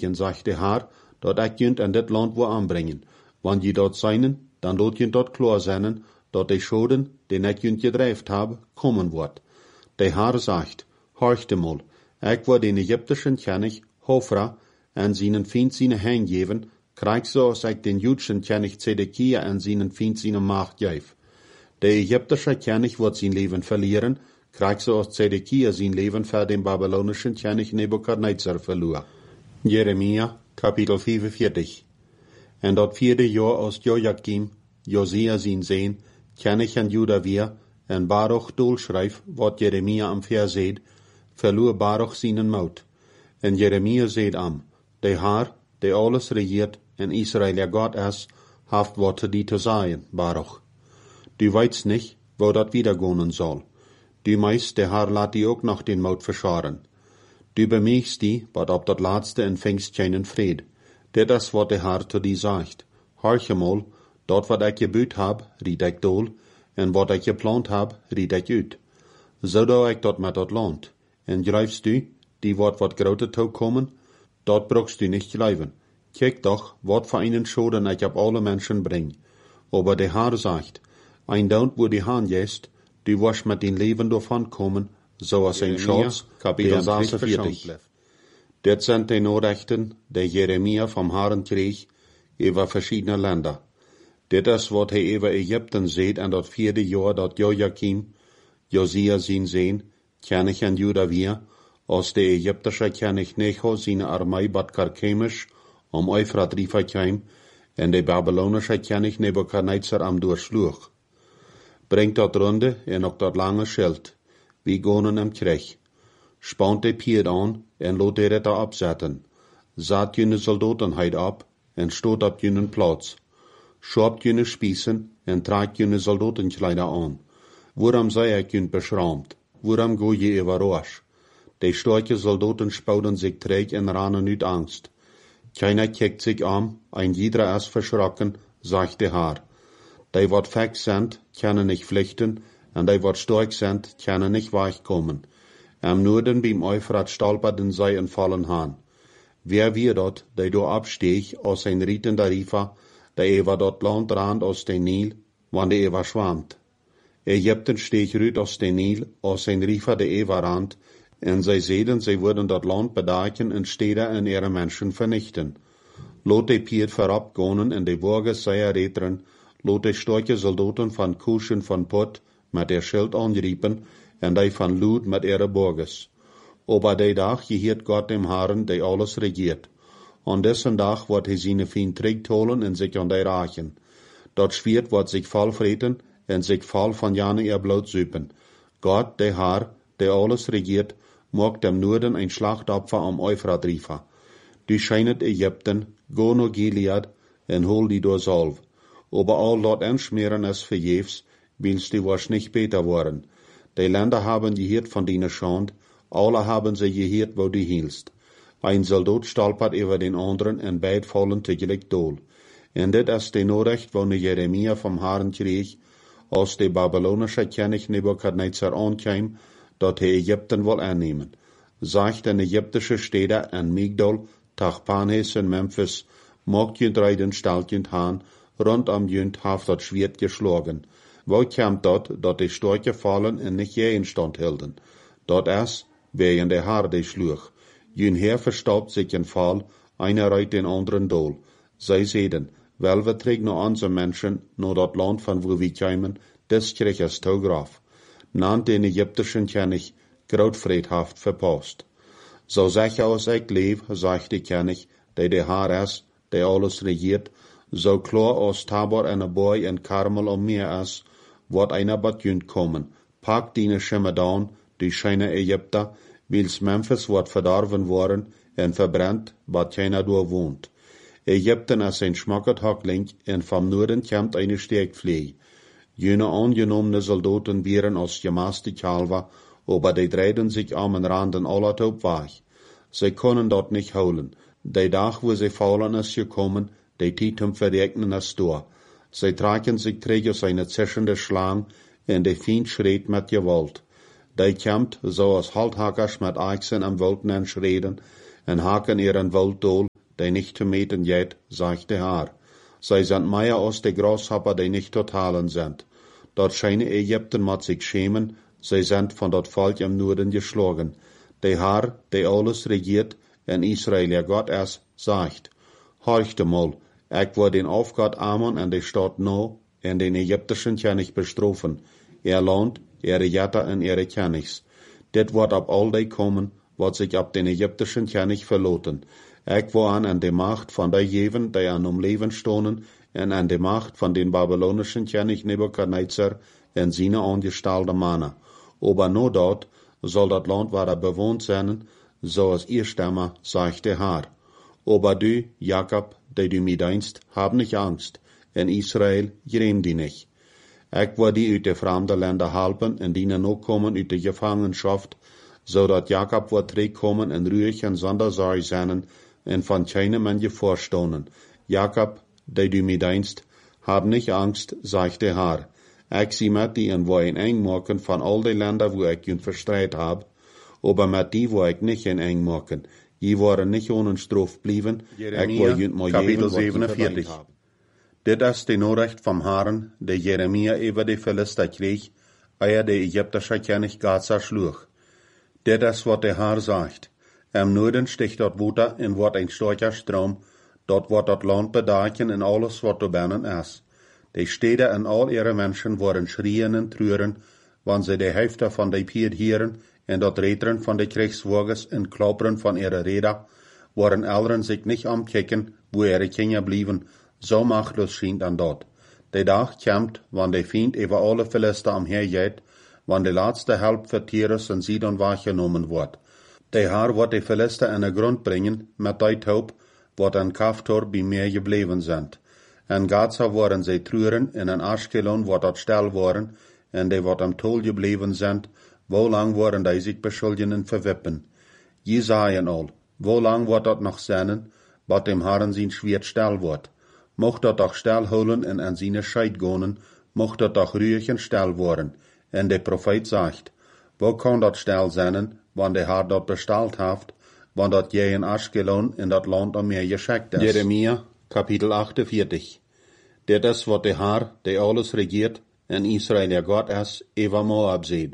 wegen, sagt de Haar, dat ik junt aan dit land wil aanbrengen. Want je dort zijn, dan lot je dort klaar zijn, dat de schoden, die ik junt gedreven heb, komen wordt. De Haar zegt, horchte mal, ik wil den Egyptischen König, Hofra, en zijn vriend zijn hand geven, krijg zoals ik den Judschen König Zedekia en zijn vriend zijn macht geef. De Egyptische König wird sein Leben verlieren, krijg zoals Zedekia zijn leven voor den Babylonischen König Nebukadnezar verloor. Jeremia, Kapitel 45. En dat 4e jaar aus Joachim, Josia zijn zoon, König en Juda weer, en Baruch doelschrijf, wat Jeremia am verzeed, verloor Baruch zijn mout. En Jeremia zeed am, de Haar, de alles regiert, en Israël ja God is, haft wat te die te zeggen, Baruch. Du weißt nicht, wo dat wiedergonen soll. Du meist, de Haar laat die ook noch den mout verscharen. Du bemerkst die, wat op dat laatste en vingst keinen vrede. Dit is wat de Haar te die zegt. Horche mal, dat wat ik gebuut heb, ried ik dool, en wat ik geplant heb, ried ik uit. Zo doe ik dat met dat land. En grijfst du, die wat grote toekomen, dat brukst du nicht gleiven. Kijk doch, wat voor einen Schoden ik op alle mensen breng. Aber de Haar zegt, ein Daunt wo die Haan jest, du wirst mit den Leben davon kommen, zoals een Schatz, Kapitel 46. Dit zijn de Nachrichten, die Jeremia vom Herrn kreeg, über verschiedene Länder. Dit is wat hij über Ägypten zeed en dat 4e jaar dat Joachim, Josia zijn zoon, König en Juda weer, als de Ägyptische König Necho zijn armee bad Karkemisch, Euphrat River kwam, en de Babylonische König Nebukadnezar am doorsloeg. Brengt dat runde en ook dat lange schild, wie gonen hem kreeg. Spant de pied aan en lot de ritter opzetten. Zat jene soldatenheid op en stoot op jene plaats. Schopt jene spießen en tragt jene soldatenkleider aan. Waarom sei ik jene beschraamt? Waarom go je überrasch? De starke soldaten spouden zich träg en ranen uit angst. Keiner kijkt zich aan, ein jeder is verschrocken, sagt de Haar. Die wat fek sind, können nicht flüchten, en die wat stark sind, können nicht weichkommen. Am Norden beim Euphrat stolperten zij en fallen haan. Wer wir dort, die do absteeg, aus ein rietender Rifa, die ewa dort land rand aus den Nil, wann die ewa schwammt. Ägypten steeg rüt aus den Nil, aus ein Rifa de ewa rand, en zij zeiden, zij würden dat land bedaken en steden en ihre Menschen vernichten. Lot de Piet verab gonen en de Burger seiner Retren, lot de starke Soldaten van Kusch en van Put met der Schild anriepen, en die van Lud met ihre Burgers. Aber de dag gehiert Gott dem Herrn, die alles regiert. An dessen Dag wordt hij zijn vriend terugholen en zich aan die rachen. Dat Schwert wordt zich voll vreten en zich voll van jane ihr Blut zuipen. Gott, de Herr, die alles regiert, maakt dem Norden ein Schlachtopfer am Euphrat River. Du scheinet Ägypten, go no Gilead, en hol die door zalf. Aber all dort anschmieren es verjefs, willst du was nicht beter worden. Die Länder haben gehiert von deiner Schand, alle haben sie gehiert, wo du hielst. Ein Soldat stolpert über den anderen en beid fallen tegelijk dool. En dit is de Nachricht, wo Jeremia vom Herrn kreeg, als de Babylonische König Nebukadnezar aankwam, dat hij Ägypten wil aannemen. Sagt den ägyptische Städte en Migdol, Tachpanhes en Memphis, mocht junt rijden steltjunt haan, rondom junt haft dat Schwert geschlagen. Wo kwam dat de Storche fallen en nicht je in stand hielden? Dat is, wegen der Haar de sloeg. Jun Heer verstaubt sich in Fall, einer reit den anderen dool. Zij zeiden, wel we trek no onze Menschen, no dat land van wo we kwamen, des kreeg es toegraf. Nant den Ägyptischen König, grautvredhaft verpasst. So zeg als ik leef, zegt de König, de Haar is, die alles regiert, so klar als Tabor en Boy en Karmel mir is, wordt einer badjunt kommen. Pak die Schimme down, die scheine Ägypter, wils Memphis wordt verdorven worden en verbrennt, wat keiner door woont. Ägypten is een schmackert Hockling en vom Norden komt eine Steekvlee. Jene angenommene Soldaten wären als gemaste Kalver, aber die dreiden sich am en randen alle op weg. Sie können dort nicht holen. Die Dag wo sie fallen ist gekommen, die Titum verregnen ist door. Sie tragen sich träger eine zischende Schlang, en de Feind schreit mit Gewalt. Die kämpft, so als Halthackers mit Eichsen am Wilden schreden, en haken ihren Wolddool, die nicht te meten jet, sagt der Herr. Zij sind mehr als die Grashopper, die nicht zu talen sind. Dort scheinen Ägypten mat sich schämen, zij sind von dort Volk im Norden geschlagen. Der Herr, der alles regiert, en Israel, der Gott ist, sagt, horchte mal, ich will den Aufgott Ammon an der Stadt No, en den ägyptischen König bestrafen. Land, ihre Jätter en ihre Königs. Dit wird ab all die kommen, wat sich ab den ägyptischen König verloten. Ich will an de Macht von der Jeven, die an Leben stonen, en an de Macht von den babylonischen König Nebukadnezar en seine angestellten Männer. Aber nur dort soll das Land wieder bewohnt sein, so als ihr Stamme, sagt der Herr. Aber du, Jakob, der du mir dienst, hab nicht Angst, en Israel, gräm die nicht. Ich will die uit de fremde Länder helpen en die noch kommen uit de Gefangenschaft, zodat Jakob wird terugkommen en ruhig en zonder zorg zijn en van keinem man je voorstonen. Jakob, der du mir dienst, hab nicht Angst, sagt der Herr. Ich zie met die en wo een eng maken van al die Länder, wo ich ihn verstreit hab, aber met die wo ich nicht een eng maken. Je worden nicht ohne Straf blieben, ich will jünt mal Kapitel geben, wat je 47. haben. Dit is de Nachricht vom Herrn, der Jeremia über die Philister kreeg, eer der ägyptische König Gaza schlug. Dit is wat der Herr sagt. Am Norden sticht dort Water en wordt ein starker Strom, dort wordt dat Land bedaken en alles wat er binnen is. Die Städte en al ihre Menschen worden schrien en treuren, wanneer ze de Hälfte van de Pied hieren en dat Reteren van de Kriegswagens en Klapperen van ihre Räder, worden Eltern sich nicht amkicken, wo ihre Kinder blieben, so machtlos schient an dort. De dag komt, wanneer de Feind über alle Philister umhergeht, wanneer de laatste Help für Tyrus en Sidon wahrgenommen wordt. De Herr wird die Philister in de Grund bringen, met die Hoop, wat an Kaftor bij meer gebleven sind. En Gaza worden zij treuren, en in Ashkelon wordt dat stil worden, en die wat am Tol gebleven sind, wo lang worden die zich beschuldigen verwippen. Je sagen al, wo lang wordt dat nog zijn, wat dem Herrn zijn Schwert stil wordt. Mocht dat doch stil holen en an seine Scheid gonen, mocht dat doch ruhig en stil worden. En de Prophet sagt, wo kann dat stil zijn, wann der Herr dat bestellt haft, wann dat je in Ashkelon in dat Land am Meer geschickt ist. Jeremia, Kapitel 48. Dit is wat de Herr, der alles regiert, en Israel der Gott is, über Moab sieht.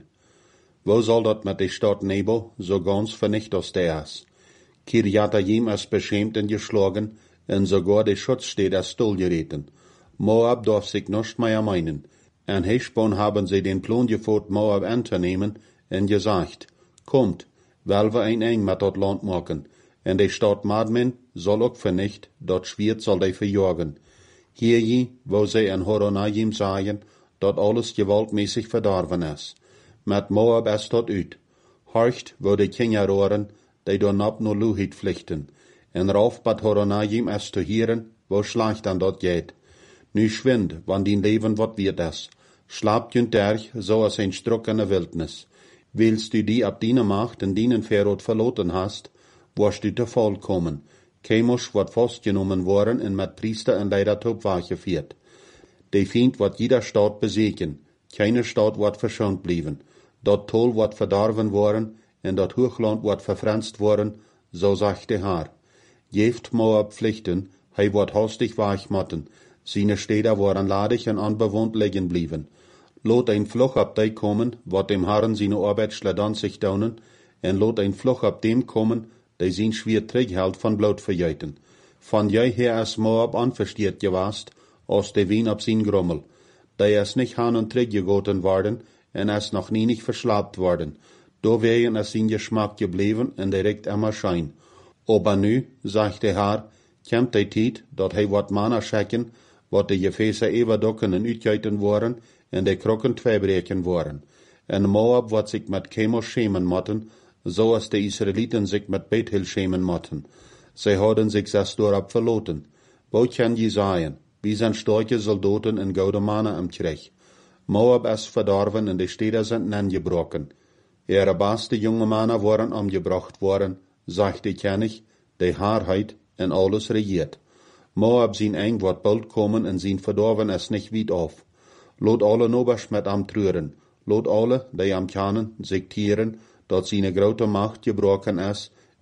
Wo soll dat met de Stadt Nebo so ganz vernichtet der is? Kirjatayim is beschämt en geschlagen, en sogar de Schutzstädte is stillgereten. Moab darf sich nicht mehr meinen. En Heshbon haben sie den Plan gefort, Moab anzunehmen, en gesagt, kommt, weil wir ein eng mit dat Land machen, en de Stadt Madmen soll auch vernicht, dat Schwert soll die verjagen. Hier je, wo sie in Horonayim sagen, dat alles gewaltmäßig verdorben is. Met Moab is dat uit. Horcht, wo de Kinder roeren, die door nap no Luhit pflichten. En rauf bad Horonayim is te hieren, wo schlecht an dat geht. Nu schwind, wann din Leben wat wird es. Schlapt jünt derch, so als ein Struck in der Wildnis. Willst du die ab deiner Macht in deinen Verrot verloten hast, wirst du te vollkommen. Chemosch wird festgenommen worden en met Priester en Leidertop wahrgeführt. De Feind wird jeder Stadt besiegen. Keine Stadt wird verschont blieben. Dat Tol wird verdorben worden, en dat Hochland wird verfranst worden, so sagt der Herr. Jeft Moab pflichten, hij wird hastig weichmatten. Seine Städte worden ladig en unbewohnt liegen blieben. Lot ein Fluch ab die kommen, wat dem Herrn seine Arbeit schledan sich daunen, en lot ein Fluch ab dem kommen, der sein schwer Träghält von Blut verjeiten. Von jij her is Moab anverstiert gewast, als de Wien ab sein Grummel. Der is nicht han und gegoten worden, en is noch nie nicht verschlapt worden. Do wären es sein Geschmack geblieben en direkt immer schein. Aber nu, sagt der Herr, kommt die Tijd, dat hij wat Mana schicken, wat de Gefäße überdocken en uitgeiten worden, en de Krocken tweebreken worden. En Moab wat sich met Chemosh schämen motten, so als de Israeliten sich met Bethel schämen motten. Sie hadden sich das dorab verloten. Wo kann je sagen, wie sind starke Soldaten en gouden Mannen am Krieg. Moab ist verdorben en de Städte sind angebrochen. Ihre beste junge Männer waren umgebracht worden, sagt der König, die Wahrheit en alles regiert. Moab zijn eng wordt bald kommen en zijn verdorven is nicht weit auf. Lot alle nobers met am treuren. Lot alle, die am kennen, sich tieren, dat seine grote Macht gebrochen is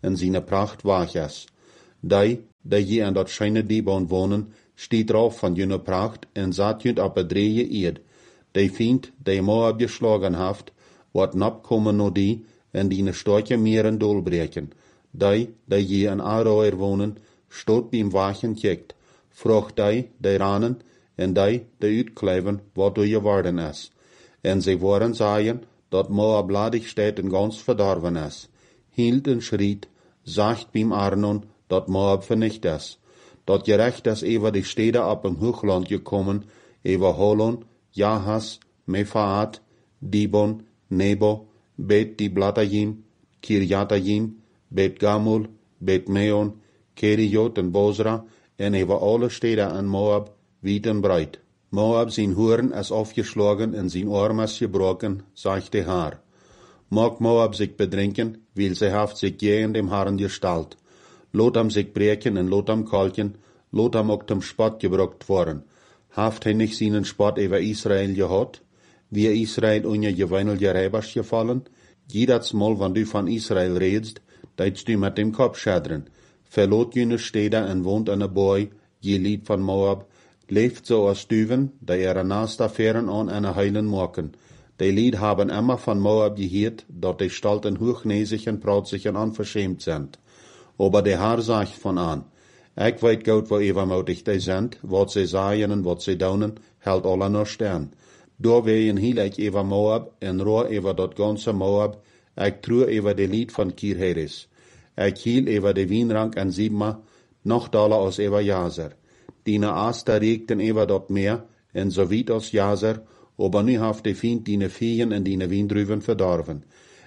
en seine Pracht waag is. Die je an dat schijne Dibon wonen, steht drauf van jene Pracht en zat junt op het dreie eed. Die Feind, die Moab geschlagen haft, wordt napkomen no die en die storche meren dolbreken. Die je an Aroer wonen, stoot beim Wachen kijkt. Vroeg die ranen, en die uitkleven wat door je worden is. En ze worden zeggen, dat Moab ladig steht en ganz verdorven is. Hield en schriet, sagt beim Arnon, dat Moab vernicht is. Dat gerecht is over die steden op een hoogland gekomen, over Holon, Jahas, Mefaat, Dibon, Nebo, Bet Diblatayim, Kirjatayim, Bet Gamul, Bet Meon, Keriot en Bozra, en over alle steden aan Moab, weit en breit. Moab zijn hoorn is afgeslagen en zijn arm is gebroken, zegt de Haar. Mag Moab zich bedrinken, weil sie haft sich gegen dem Herrn gestalt. Lot am sich breken en lot am kalken, lot am ook dem Spott gebrocht worden. Haft hij nicht seinen Spott über Israel gehad? Wie Israel unje geweinelje Reibers gefallen? Jedes Mal, wenn du von Israel redest, deitst du mit dem Kopf schädren. Verlot jene Städte en wohnt an a Boy, je Lied von Moab, leeft zo als Duven, die naast Affären an eine heilen maken. Die Lied haben immer von Moab geheerd, dat die Stalten hochnäsig en prautzig en unverschämt sind. Aber der Herr sagt von an, ich weet gut, wo ewermütig die sind, wat sie sagen en wat sie daunen, hält alle nur stern. Door ween hiel ik over Moab en roer over dat ganze Moab, ik true over de Lied van Kirheres. Ik hiel over de Wienrank en Sibma, noch daler als over Jazer. Dine Aster regten over dat meer, en so weit als Jazer, aber nu haft de Feind dine Feen en dine Wiendruven verdorven.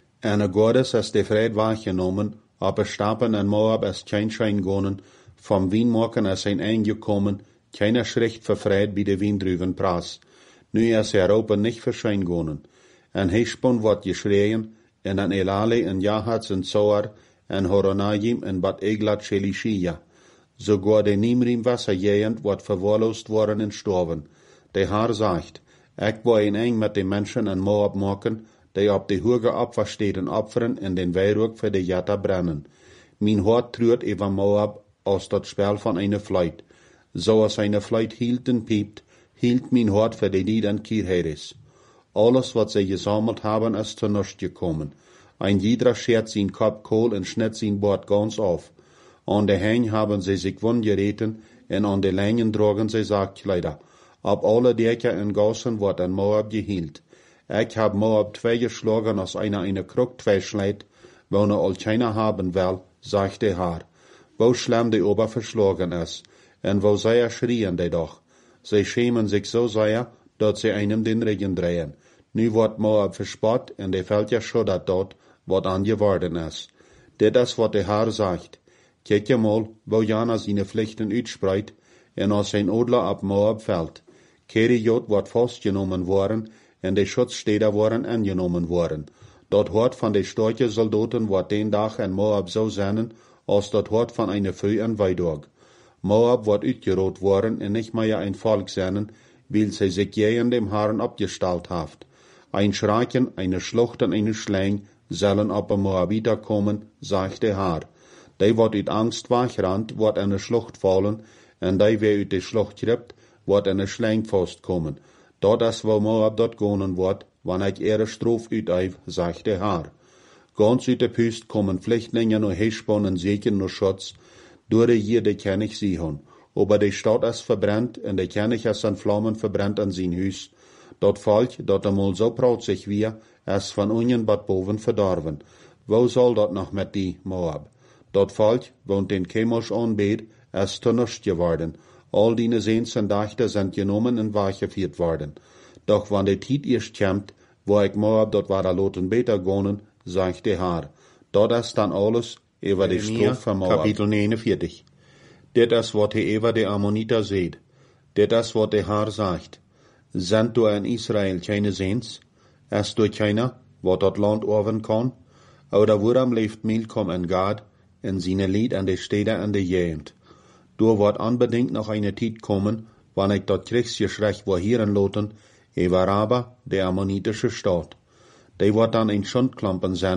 En Gottes is de Vrede waargenomen, op Stappen en Moab is kein Schein gonen, vom Wienmaken is zijn eingekommen, keine Schrift verfreit bij de Wiendruven praas. Nu is Europa nicht verscheingonen. En Heshbon wordt geschreien, en an Elale en Jahats en Zoar, en Horonayim en Bat Eglat Shelishia. Sogar de Nimrim Wasserjähend wordt verwahrlost worden en storven. De Haar sagt, ik wil een eng met de mensen en Moab maken, die op de hoge Opfersteden opferen en den Weihrug voor de Jatta brennen. Mijn hart treurt over Moab als dat spel van eine Fluit. Zoals eine Fluit hield en piept, hield mijn hart voor de Lied en Kirheres. Alles wat zij gesammelt haben, is zu nichts gekommen. Ein jeder schert zijn Kopf kohl en schnitt zijn Bord ganz auf. An de Hein haben sie sich wundgereten en an de Längen drogen sie Sargkleider. Ab alle Dächer en Gassen wordt an Moab gehielt. Ich hab Moab zwei geschlagen, als einer eine Krug zwei schleit, wo all keiner haben will, sagt der Herr. Wo schlimm die Ober verschlagen ist, en wo sehr schrien die doch. Sie schämen sich so sehr, dat sie einem den Regen drehen. Nu wordt Moab verspott, en de fällt ja schuddert dort, wat angeworden ist. Das wat der Herr sagt. Kijk je mal, wo Jana seine Pflichten uitspreit, en als zijn Odler ab Moab fällt. Keriot wordt vastgenomen worden, en de Schutzstädter worden angenomen worden. Dat hort van de starke Soldaten wordt den Dag in Moab zo zijn, als dat hort van eine Früh en Weidog. Moab wordt uitgeroot worden en nicht mehr ein Volk zijn, weil sie sich gegen dem Herrn abgestalt haft. Ein Schrecken, eine Schlucht en eine Schläng sollen op een Moabiter kommen, sagt der Herr. Die wordt uit Angst wegrannt, wordt in de Schlucht fallen, en die weer uit de Schlucht kript, wordt in de Schläng vastkomen. Dat is wo Moab dat gonen wordt, wanneer ik ihre Strof uiteiv, sagt der Herr. Ganz uit de Püst kommen Flüchtlinge nur Heshbon en Seken nur Schutz, door de hier de König Sihon. Aber die Stadt is verbrennt, en de König is an Flammen verbrennt an zijn huis. Dat Volk, dat einmal so prautzig wie, is van unjen bad boven verdorven. Wo soll dat noch met die Moab? Dat Volk, woont den Chemosh aanbeet, is zu nichts geworden. All die Sehns en Dachte sind genommen en weggeführt worden. Doch wann de Tiet erst kommt, wo ich Moab dort war loten beter gonen, sagt der Herr. Dat is dan alles über die Strof von Moab. Kapitel 49. Dit is wat hij über de Ammoniter seht. Dit is wat der Herr sagt. Sind du in Israel keine Sehns? Ist du keiner, wat dat Land orven kann? Oder woran leeft Milkom en Gad, en seine Lied an de Städte an de Gegend? Du wordt unbedingt noch eine Tijd kommen, wann ich dat Kriegsgeschrecht wo hieren loten, über Raba, der ammonitische Stadt. Die wordt dann in Schundklampen sennen,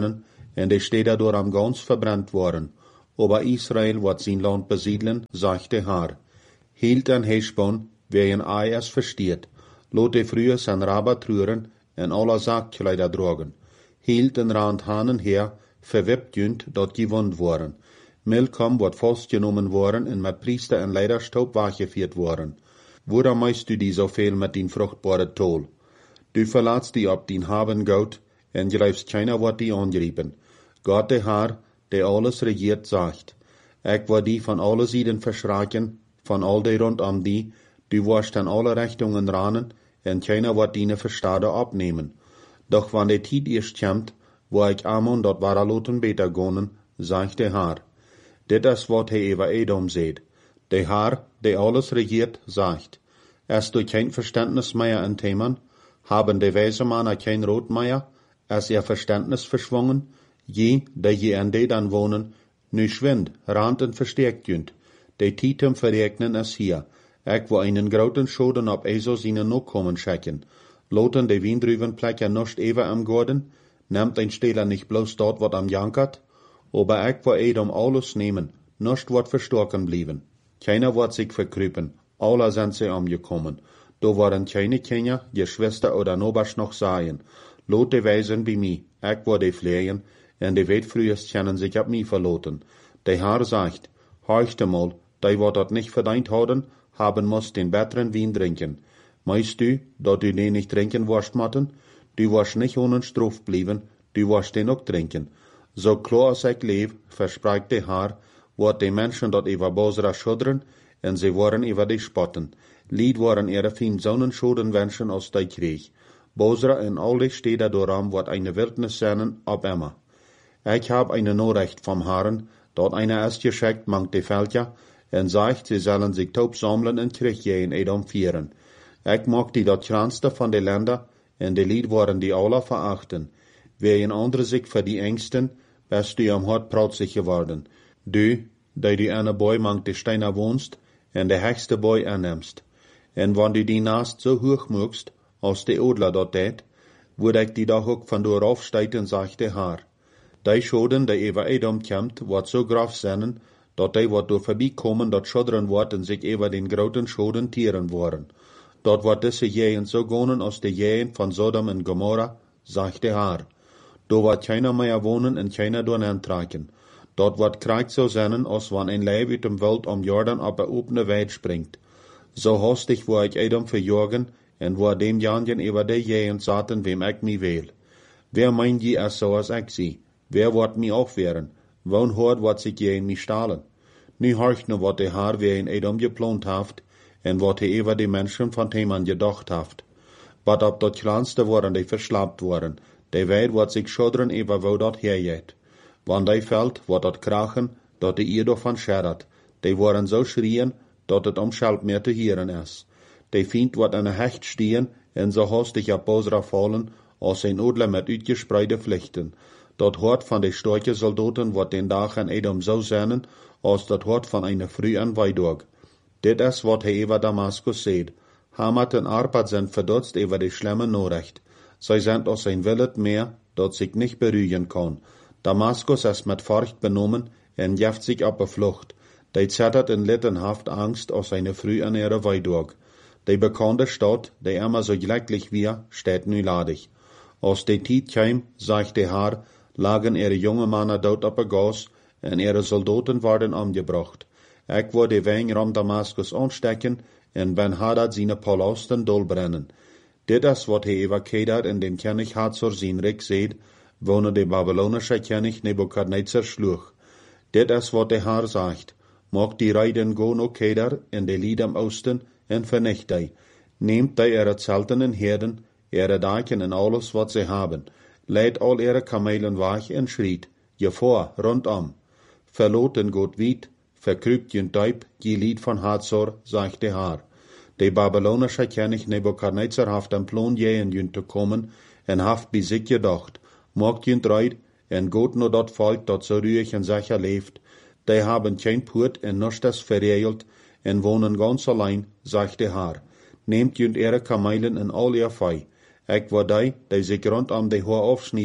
en de Städte door am ganz verbrannt worden. Aber Israel wat sein Land besiedeln, sagt der Herr. Hielt an Heshbon, wer in Eiers versteht, lot de früher sein Rabat rühren, en aller Sargkleider drogen. Hielt den Rand Hanen her, verwebt jünd, dort gewond worden. Milkom wat vastgenommen worden en met Priester en Leiderstaub wachgeviert worden. Woran meist du die so viel mit din fruchtbare Tol? Du verlatst die op din haben Gout, en grijfst keiner wat die angeriepen. Gott der Herr, der alles regiert, sagt, ik war die van alle Sieden verschraken, van al die rondom die, du warst an alle Richtungen ranen, en keiner wat dine Verstade abnehmen. Doch wann de Tiet erst kommt, wo ich Ammon dort waraloten beter gonen, sagt der Herr. Dit is wat hij über Edom seht. Der Herr, der alles regiert, sagt, hast du kein Verständnis mehr in Themen? Haben die weise Männer kein Rot mehr? Ist ihr Verständnis verschwungen? Je, der je an de dann wohnen, nu schwind, rand und verstärkt jünd. De Titem verregnen es hier. Ich wo einen groten Schoden op Eso seine noch kommen schecken. Loten de Wiendrüvenplecker nicht ever am Gorden? Nimmt ein Stehler nicht bloß dort, wat am jankert? Aber ich wo Edom alles nehmen, nicht wat verstorken blieben. Keiner wird sich verkrüpen, alle sind sie umgekommen. Da waren keine Kinder, Geschwister oder Nobasch noch seien. Lot de Weisen wie mi, ich wo de Flehen, en de weet frühest kennen sich ab mi verloten. Der Herr sagt, horchte mal, die wat dort nicht verdient haben muss den besseren Wein trinken. Meinst du, dat du den nicht trinken wirst, Matten? Du wirst nicht ohne Struf blieben, du wirst den auch trinken. So klar als ich lebe, verspricht der Herr, wird die Menschen dort über Bosra schudren, en sie waren über die spotten. Lied waren ihre fien Sonnenschuden wünschen aus der Krieg. Bosra en all die Städte doram wird eine Wildnis sein, ab immer. Ich hab eine Nachricht vom Herrn, dort einer ist geschickt, mangt die Völker, en sagt, sie sollen sich taub sammeln en Krieg in Edom vieren. Ich mag die dort kleinste von den Ländern, en die Lied waren die alle verachten. Wer in andere sich für die Ängsten, bist du am Hort pratzig geworden. Du, die du eine Boy mangt die Steiner wohnst, en der höchste Boy annimmst. En wann du die Nast so hoch mögst, als die Odler dort tät, würde ich die doch auch von du raufsteiten, sagt der Herr. Die Schoden, die über Edom kämmt, wird so graf sein, dat die wat door vorbeikommen, dat schudderen wordt en sich über den groten Schoden tieren worden. Dort wird diese Jähen so gonen aus de Jähen von Sodom und Gomorra, sagt der Herr. Do wird keiner mehr wohnen en keiner door aantraken. Dort wird Krieg so sein, als wann ein Leib uit dem Wald om Jordan op een opene Weid springt. So hastig wo ich Edom verjorgen, en wo dem Janjen über de Jähen zaten, wem ich mi will. Wer meint je als so als ich sie? Wer wird mi auch wehren? Woon hoort wat sich je in mi stalen. Nu horcht nu wat de Herr weer in Edom geplant haft, en wat hij über die Menschen von Theman gedacht haft. Wat op dat kleinste worden die verslaapt worden, die weet wat sich schodren über wo dat herjet. Wann die fällt, wat dat krachen, dat de ihr davon scherdert. Die worden so schrien, dat het Schalt mehr te hieren is. Die Feind wat in een Hecht stehen, en so hastig op Bosra fallen, als een Odler met uitgespreide vlechten. Dat hoort van de starke Soldaten wordt den Dag in Edom zo zijn, als dat hoort van een frühen Weidog. Dit is wat hij over Damaskus zegt. Hamat en Arpad zijn verdutst over de schlimme Nachricht. Zij zijn als een Willet meer, dat zich niet beruhigen kan. Damaskus is met Furcht benommen en jeft sich op de Flucht. Die zittert in littenhaft Angst als eine früh an ihre Weidog. Die bekannte Stadt, die immer so glücklich wir, steht nu ladig. Als die Tiet kam, sagt der Herr, lagen ihre junge Männer dort op de Gas en ihre Soldaten worden umgebracht. Ich werde die Wein rum Damaskus anstecken en Ben-Hadad seine Palasten dolbrennen. Dit is wat hij über Kedar in dem König Hazor sein Reich seht, wo de babylonische König Nebukadnezar schlug. Dit is wat der Herr sagt. Mag die Reiden go no Kedar in de Lied am Osten en vernicht die. Nehmt die ihre Zelten en Herden, ihre Daken en alles wat sie haben. Leidt al ihre Kamelen weg en schriet, je vor, rundom. Verloten Gott weit, verkrüpt jen Teub, je Lied von Hazor, sagt der Herr. De babylonische König Nebukadnezar haft am Plan jähen jen te kommen, en haft bij sich gedacht, mogt jen reid, en Gott no dat Volk, dat so ruhig en sicher leeft, die haben kein Purt en nichts verregelt, en wohnen ganz allein, sagt der Herr. Nehmt jen ihre Kamelen en al ihr Fei. Ich war die sich rund um die Haar aufschneiden,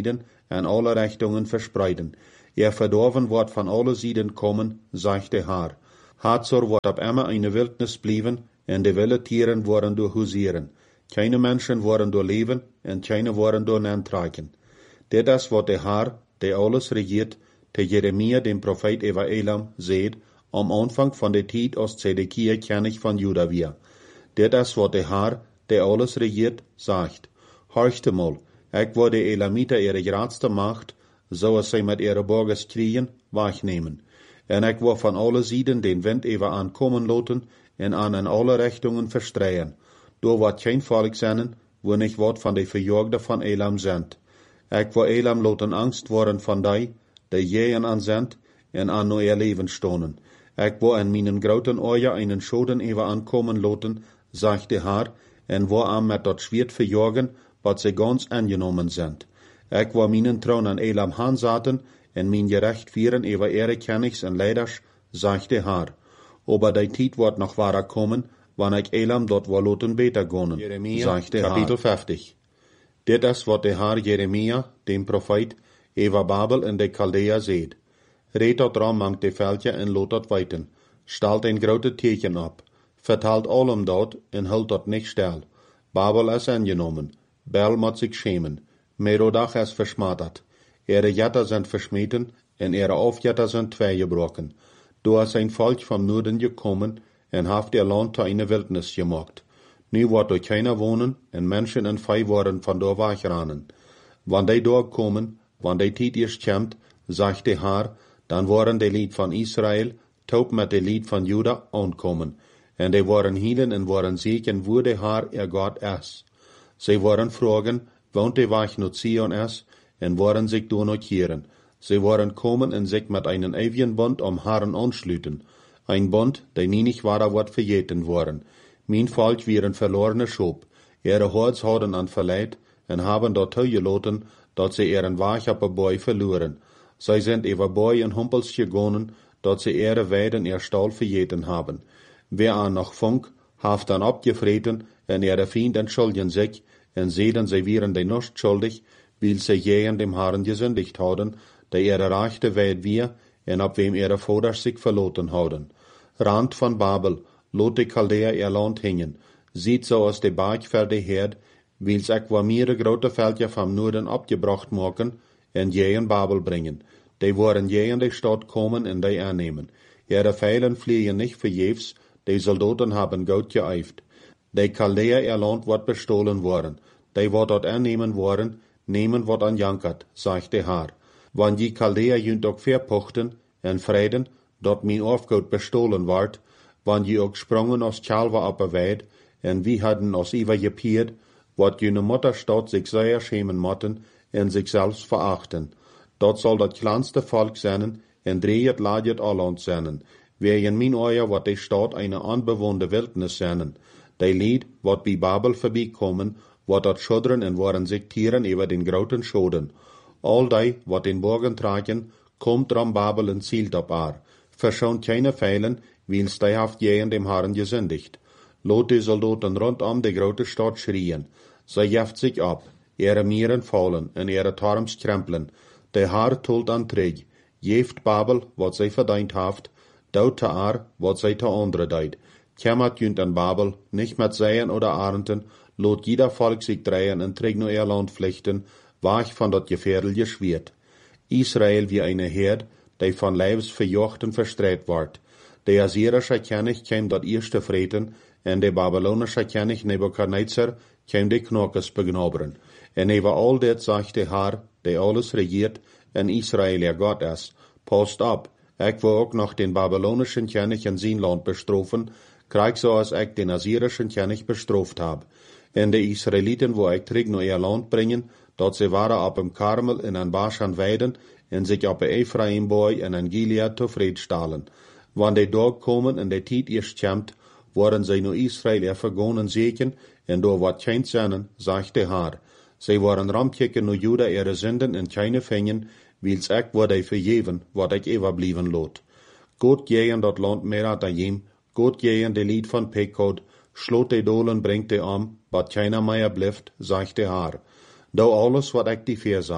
en alle Richtungen verspreiden. Verdorven wordt van alle Seiten kommen, sagt der Herr. Hatzor wordt op immer eine Wildnis blijven, en de wilde Tieren worden door husieren. Keine Menschen worden door leven, en keine worden door nantreiken. Dit is wat de Herr, der alles regiert, te Jeremia, dem Prophet über Elam, seht, am Anfang von der Tijd als Zedekia König von Juda wir. Dit is wat de Herr, der alles regiert, sagt. Horchte mal, ik wil de Elamiter ihre grootste Macht, zoals zij met ihre Burgers kriegen, wegnemen. En ik wil van alle Seiten den Wind even aankomen laten, en aan alle Richtungen verstreuen. Door wat geen volk zijn, wo nicht wat van de verjagden van Elam zendt. Ik wil Elam laten angst worden van die jeën aan zendt, en aan neuer leven stonen. Ik wil in mijn groten ogen einen Schoden even aankomen laten, sagt de Herr, en wil aan met dat Schwert verjagen, wat ze ganz angenomen zijn. Ik wil mijn troon aan Elam hanzaten, en mijn gerecht vieren over ihre Königs en leiders, sagt de Herr. Aber die Tijd wordt nog wahrer kommen, wanneer ik Elam dort wil laten beter gonen, sagt de Herr. Kapitel 50. Dit is wat de Herr Jeremia, dem Prophet, over Babel en de Chaldea seht. Reed dat ram mangt de veldje en laat dat weiten. Stalt een grote teken op. Vertelt allem dat en hult dat niet stil. Babel is angenomen. Bel moet zich schämen. Merodach is versmatet. Ihre Jetter sind verschmeten en ihre Aufjetter sind tweegebroken. Du is ein Volk vom Norden gekommen en haft ihr Land zu eine Wildnis gemacht. Nu wordt er keiner wohnen en Menschen en Vieh worden von dort wegrannen. Wann die dort kommen, wann die Tijd erst kommt, sagt der Herr, dann worden die Lied von Israel taub mit de Lied von Juda aankomen. En die worden hielen en worden zeggen wo der Herr ihr Gott is. Sie worden fragen, woont die Weg naar Zion is, en worden sich donotieren. Sie worden kommen en sich mit einem ewigen Bund am Herrn anschließen. Ein Bund, der nie nicht wahrer wird vergeten worden. Mein Volk wären verlorene Schop. Ihre Herz hadden an verleid, en haben dort gelaten, dat sie ihren Weg op Boy verloren. Sie sind über Boy en Humpels gegangen, dat sie ihre Weiden ihr Stall vergeten haben. Wer an noch funk, haft dann abgefreten, en ihre Feind entschuldigen sich, en sehen sie wären die nicht schuldig, weil sie jähen dem Herrn gesündigt haben, der ihre rechte Weid wir, en ab wem ihre Voders sich verloten haben. Rand von Babel, lot die Chaldea ihr Land hängen, sieht so aus de Berg für die Herd, wils ek wa mehrere grote Veldje vom Norden abgebracht maken, en jähen Babel bringen. Die worden jähen die Stadt kommen en die aannemen. Ihre Pfeilen fliegen nicht verjefs, die Soldaten haben gut geeift. Die Chaldea ihr Land wird bestohlen worden, die wird dort annehmen worden, nehmen wat an jankert, sagt der Herr. Wann die Chaldea jünt ook verpochten en vreden, dat mijn Aufgut bestohlen ward, wann die ook sprongen aus Chalva op Weid, en wie hadden aus Iva gepierd, wat jene Mutterstadt sich sehr schämen motten en sich selbst verachten. Dat soll dat kleinste Volk zijn, en dreht ladet alland zijn. Wer in mijn oor wat die Stadt eine unbewohnte Wildnis zijn. Die Lied, wat bij Babel voorbijkomen, wat dat schudderen en worden sich tieren über den groten Schoden. All die, wat den Borgen tragen, kommt ram Babel en zielt op haar. Verschont keine Pfeilen, wils die haft jähen dem Herrn gesündigt. Lot die Soldaten rundum die grote Stadt schrien. Sie jeft sich ab, ihre Mieren fallen en ihre Tarms krempeln. Der Herr tolt an Träg, jeft Babel, wat sie verdient haft, daut te haar, wat sie te andere deid. Kämmert jünt an Babel, nicht mit Seien oder Arenten, lot jeder Volk sich drehen en träg nur ihr Land flechten, wach von dat gefährliche Schwert. Israel wie eine Herd, die von Leibs verjochten verstreit ward. Der assyrische König käm dat erste Freten, en der babylonische König Nebukadnezar käm die Knockes begnobren. En über all dit sagt der Herr, der alles regiert, en Israel ihr Gott is, passt ab, ik will ook noch den babylonischen König in sein Land bestrafen, krieg so als ik den assyrischen König bestraft hab. En de Israeliten wo ik terug naar ihr Land bringen, dat sie waren op dem Karmel in an Baschan weiden, en sich op Ephraimboy en an Gilead tevreden stalen. Wann die Tag komen en de tijd eerst komt, worden zij naar Israel er vergonnen zeken, en door wat geen zijn, zegt de Herr. Zij worden ramkijken naar Juda ihre Sünden en keine vingen, wils ik word vergeven, wat ik overblieben lot. God gehen dat Land meer dan jem, God gehen de lied van Pekod, slot de dolen brengt de wat keiner meer blijft, zegt de Herr. Do alles wat ik die veer zei,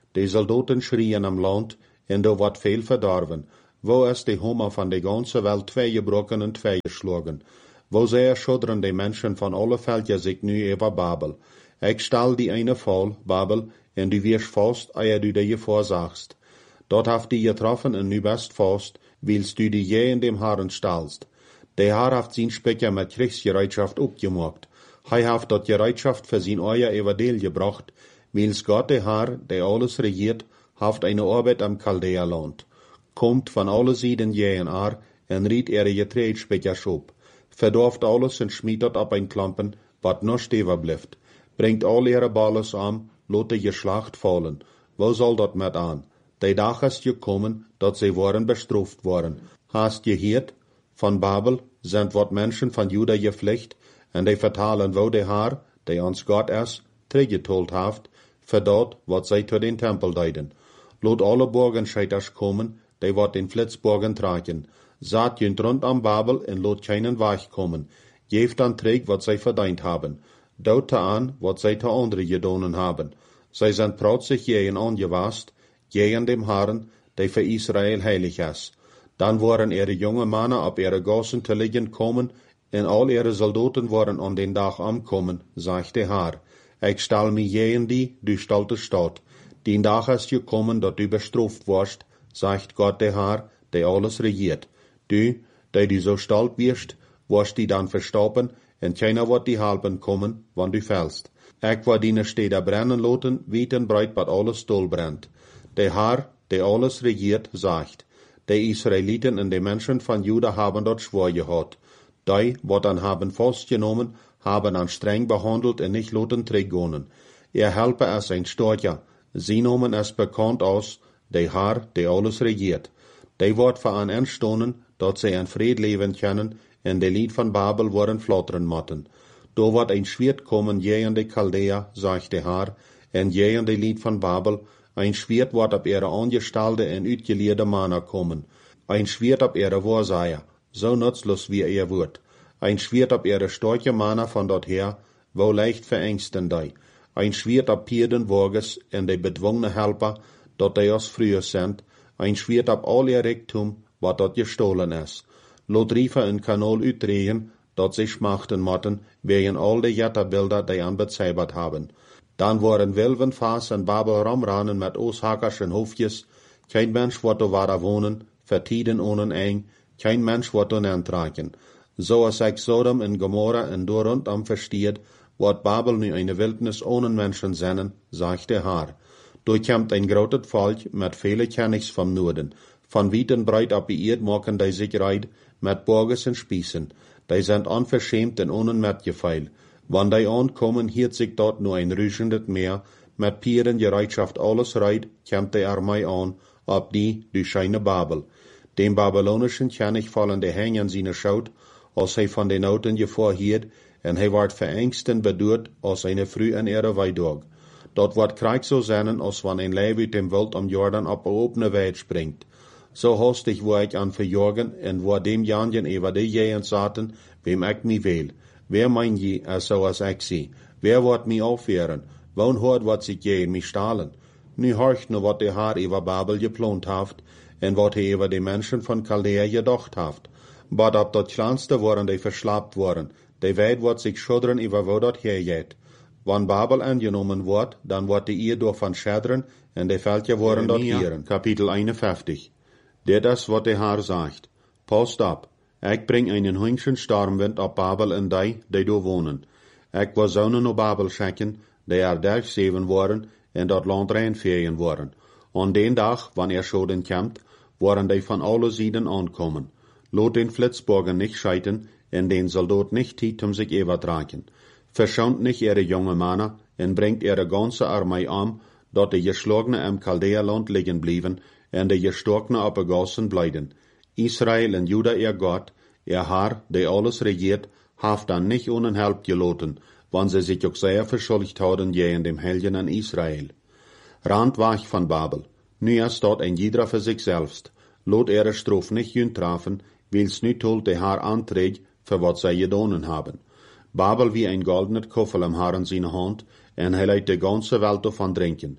die Soldaten schrien am Land, en da wordt veel verdorven. Wo is de Hummer van de ganze Welt tweegebroken en tweegeschlagen? Wo sehr schudderen de Menschen van alle Veldje zich nu über Babel? Ik stal die eine Fall, Babel, en du wirst vast, eer du die voorzagst. Dort haft die getroffen en nu best vast, willst du die je in dem Haaren stalst. Der Haar haft zijn Specker mit Kriegsgereitschaft opgemaakt. Hij haft dat Gereitschaft für sein euer Evangel gebracht, wils Gott der Haar, der alles regiert, haft eine Arbeit am Chaldea-Land. Kommt van alle Seiten jähen ar, en riet Getreidspekkers op. Verdorft alles en schmiet dat op ein Klampen, wat noch steven blijft. Bringt al ihre Balles an, lot de Geschlacht fallen. Wo soll dat met aan? De dag ist gekommen, dat sie worden bestraft worden. Hast geheerd? Van Babel sind wat Menschen van Juda geflecht, en die vertalen wo de Haar, die ons Gott is, teruggetold haft, für dat, wat zij tot den Tempel deiden. Lot alle Borgenscheiters kommen, die wat den Flitzborgen tragen. Saat junt rund am Babel en lot keinen Weich kommen. Geeft dan terug wat zij verdient haben. Dout aan wat zij te andere gedonen haben. Zij zijn protzig jeen angewast, jeen dem Haaren, die für Israel heilig is. Dan waren ihre junge Männer op ihre Gassen te liggen kommen, en al ihre Soldaten waren an den Dag ankommen, sagt der Haar. Ik stal mi jeen die, du stalte Stadt. Den Dag ist gekommen, dat du bestraft warst, sagt Gott der Haar, der alles regiert. Du, der du so stalt wirst, warst die dann verstoppen, en keiner wird die halben kommen, wann du fällst. Ik war die Städte brennen loten, weten breit, wat alles dol brennt. Der Haar, der alles regiert, sagt, die Israeliten und die Menschen von Juda haben dort schwor gehad. Die, wat dann haben festgenommen, haben an streng behandelt und nicht loten trägonen. Ihr Helper ist ein Storcher, sie nomen es bekannt aus, der Haar, der alles regiert. Die wird für an entstonen, dat sie in Fried leben können, en de Lied von Babel worden flotteren motten. Do wird ein Schwert kommen, je in de Chaldea, sagt der Haar, en je in de Lied von Babel, ein Schwert wird ab ihre angestalte en uitgeleerde Männer kommen. Ein Schwert ab ihre Wahrsager, so nutzlos wie ihr wird. Ein Schwert ab ihre starke Männer von dort her, wo leicht verängsten die. Ein Schwert ab Pierden Wages en de bedwungene Helper, dort die aus früher sind. Ein Schwert ab all ihr Rektum, wat dort gestohlen is. Lot riefen een Kanal uitdrehen, dat sie schmachten motten, wegen all de Jetterbilder, die an bezeibert haben. Dan waren Wilven Faas en Babel ramranen met Ooshakerschen Hofjes. Kein Mensch wordt er waar wohnen, vertieden ohne eng, kein Mensch wordt er aantraken. So als ik Sodom en Gomorra en door rondom versteht, wordt Babel nu eine Wildnis ohne Menschen sennen, sagt der Haar. Durchkämmt ein großes Volk mit viele Kennigs vom Norden. Von weit und breit ab die Erd machen die sich reit, mit Borges und Spießen. Die sind unverschämt und ohne Metgefeil. Wann die ankommen, hielt sich dort nur ein rüschendes Meer, mit Pieren Gereitschaft alles reit, kämmt die Armee an, ob die, scheine Babel. Dem babylonischen König fallen die Hänge an seine Schaut, als hij von den Noten gevorhiert, en hij wordt verängst en bedurt, als eine früh in ihre Weidog. Dort wordt Krieg so sein, als wann ein Leib uit dem Wild am Jordan op een opene Weid springt. So hastig war ich an verjagen, en war dem Janjen über die Jähen zaten, wem ich mi will. Wer mein je, so als ich sie? Wer wird mi aufwehren? Wann hört wat sich je in mi stahlen? Nu horcht nur wat der Haar über Babel geplant haft, en wat hij über die Menschen von Chaldea gedacht haft. But ab dat kleinste waren die verslapt worden. Die Welt wird sich schuddern über wo dat hergeht. Wann Babel angenommen wird, dann wird die ihr durch von schädern, en die Völker worden dort hieren. Kapitel 51. Der das, wat der Haar sagt. Passt ab. Ich bring einen hüngschen Stormwind auf Babel en die do wohnen. Ich war zonen op Babel schicken, die durchzeven worden, en dat land reinvegen worden. An den Tag, wann schoden kommt, waren die von alle Seiten ankommen. Lot den Flitzborgen nicht scheiten, en den Soldat nicht tiet sich übertragen. Verschont nicht ihre junge Männer, en bringt ihre ganze Armee an, dat die Geschlagene im Chaldea-Land liegen blieben, en die Gestorkene op Gassen bleiben. Israel en Juda ihr Gott, ihr Haar, der alles regiert, haft dann nicht ohne Help geloten, wann sie sich auch sehr verschuldigt haben gegen dem Helden an Israel. Rand war ich von Babel. Nu ist dort ein jeder für sich selbst. Lot ihre Strophe nicht jünt trafen, wils nu tolt der Haar anträgt, für wat sie gedonen haben. Babel wie ein goldener Koffer am Haar in seine Hand, en hij leidt de ganze Welt davon trinken.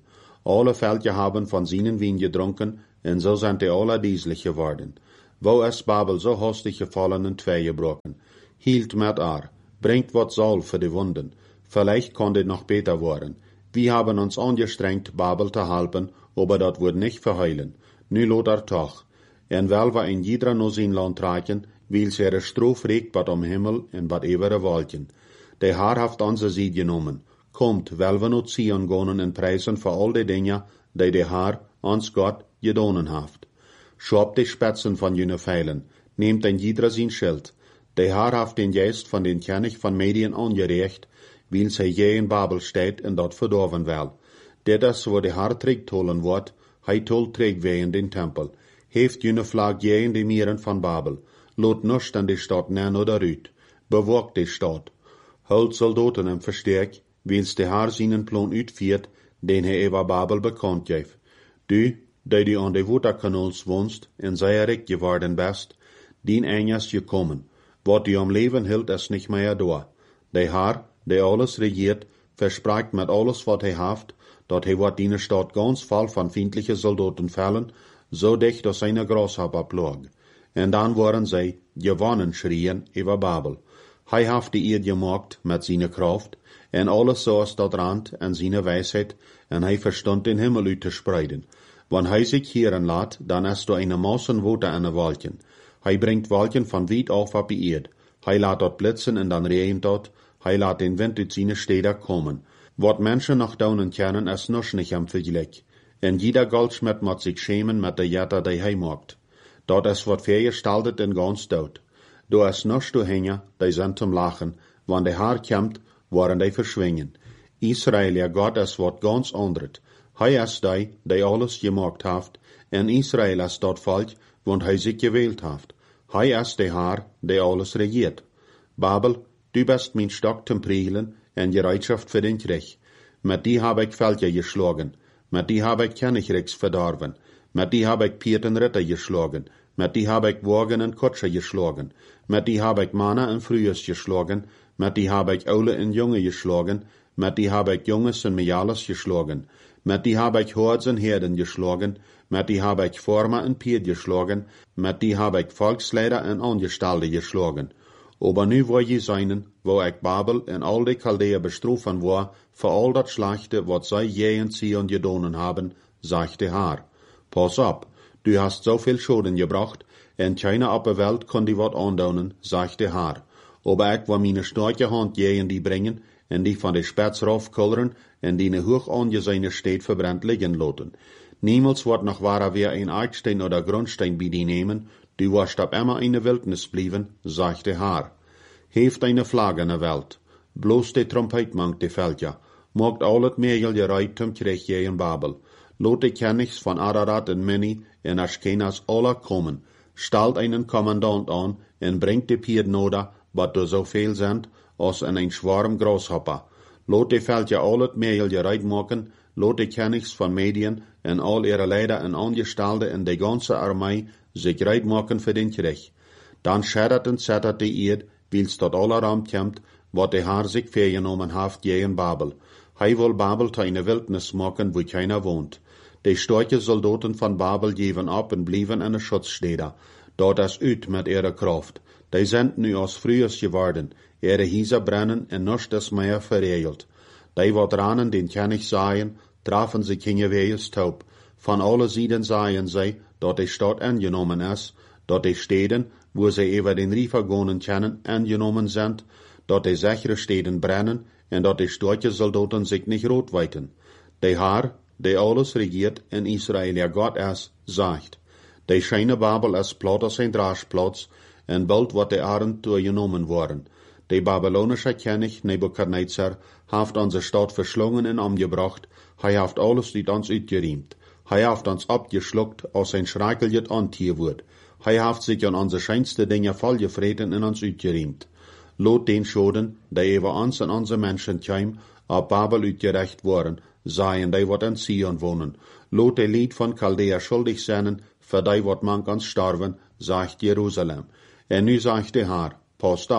Alle Völker haben von seinen Wein getrunken, und so sind die alle dieslich geworden. Wo ist Babel so hastig gefallen und zwei gebrochen? Hielt mit bringt wat Salz für die Wunden. Vielleicht kann dit noch besser werden. Wir haben uns angestrengt, Babel zu halten, aber dat wird nicht verheilen. Nu lot toch. En wel we in jeder no zijn land reiken, wil ze er strof regt wat om Himmel en wat ewere wolken. De Haar heeft onze Sied genomen. Komt, wel we not Zion gonen en prijzen voor al die dingen, die de Haar, ons Gott, gedonen heeft. Schob de Spitzen von jene Pfeilen, nehmt ein jeder sein Schild. De Haar heeft den Geist von den König von Medien angerecht, wil zij je in Babel steht en dat verdorven wel. Dit is wo de Haar terugtolen wordt, hij tol terug wij in den Tempel. Heeft jene vlag je in de mieren van Babel. Lot nust an de stad nen oder uit. Bewaakt de stad. Hult soldaten en versterk, wils de Haar seinen plan uitviert, den hij over Babel bekend geeft. Du, die an de Waterkanals woonst, en zij rijk geworden best, dien einjas gekommen. Wat die am Leben hielt, is nicht mehr da. De Haar, die alles regiert, verspricht mit alles wat hij heeft, dat hij wat die stad ganz voll van feindliche Soldaten fallen, so dicht als eine Grashopper plog. En dan waren zij gewonnen schrien über Babel. Hij heeft die eer gemaakt met zijn kracht, en alles zoals dat rand en zijn wijsheid, en hij verstond den Himmel uit te spreiden. Wanneer hij zich hieren laat, dan is er eine Massen Water in de wolken. Hij brengt wolken van weit auf op die Erd. Hij laat dat blitzen en dan regent dat. Hij laat den Wind uit zijn steden komen. Wat mensen nog daunen kennen, is nog niet am vergelijk. En jeder Goldschmied moet zich schämen met de jetter die hij maakt. Dat is wat vergestaltet en ganz dood. Du is nog te hingen, die zijn zum Lachen. Wanneer de Haar komt, worden die verschwingen. Israël, ja Gott, is wat ganz anderes. Hij is die alles gemaakt heeft, en Israël is dat volk, want hij zich gewählt heeft. Hij is de Haar, die alles regiert. Babel, du bist mijn stok zum Prielen en Gereitschaft für den Krieg. Met die heb ik Völker geschlagen. Met die heb ik Königreichs verdorven. Met die heb ik Pieten Ritter geschlagen. Met die heb ik Wagen en Kutscher geschlagen. Met die heb ik Männer en Frühes geschlagen. Met die heb ik Oude en Junge geschlagen. Met die heb ik Jonges en Mejalas geschlagen. Met die heb ik Hords en Herden geschlagen. Met die heb ik Vormer en Pied geschlagen. Met die heb ik Volksleider en Angestalde geschlagen. Aber nu wil je zijn, wo ik Babel en al die Chaldeer bestrafen war, voor al dat Schlachte, wat zij je in Zion gedonen haben, sagt de Haar. Pass op, du hast so viel Schulden gebracht, en keiner op de Welt kon die wat aandonen, sagt de Haar. Aber ik wil meine starke Hand je in die brengen, en die van de Spets raufkulleren, en die ne hoog aangezeine Steed verbrennt liggen laten. Niemals wordt nog waar weer een Eichstein oder Grundstein bij die nemen, du wirst ab immer in der Wildnis blieben, sagt de Haar. Heeft eine Flagge in der Welt. Bloß de Trompet mangt de Völker. Mogt al het Meerjel gereiht zum Krieg je in Babel. Lot de Königs von Ararat en Mini en Aschkenas alle kommen. Stalt einen Kommandant an en bringt de Pieren oder, wat er so viel sind, als in ein Schwarm Grashopper. Lot de Völker al het Meerjel gereiht machen, lot de Königs von Medien en al ihre Leider en Angestellte en de ganze Armee sich reit machen für den Krieg. Dann schettert und zettert die Erd, wils dort aller Raum kommt, wat de Haar sich vergenommen haft je in Babel. Hij will Babel zu einer Wildnis machen, wo keiner wohnt. Die starke Soldaten von Babel geben ab und blieben in der Schutzstätte. Dort ist uit mit ihrer Kraft. Die sind nu als frühes geworden. Ihre Häuser brennen und nichts ist mehr verregelt. Die wat ranen den König sahen, trafen sich hingewehes taub. Von alle Seiten sahen sie, dat die Stadt angenommen ist, dat die Städten, wo sie über den Riefer gehen können, angenommen sind, dat die sichere Städten brennen und dat die starke Soldaten sich nicht rot weiten. Die Haar, die alles regiert in Israel, ja Gott ist, sagt, die scheine Babel ist platt als ein Draschplatz und bald wird die Arend genommen worden. Die babylonische König Nebukadnezar hat unsere Stadt verschlungen und umgebracht, er hat alles die uns uitgeriemt. Hij heeft ons abgeschluckt, als ein schreckliches Antier wordt. Hij heeft sich an unsere scheinste Dinge vollgevreten en ons uitgeriemt. Lot den Schoden, die über uns en onze Menschen kwam, op Babel uitgerecht worden, seien die wat in Zion wohnen. Lot de Lied von Chaldea schuldig zijn, für die wat man ganz starven, sagt Jerusalem. En nu sagt de Haar, passt op,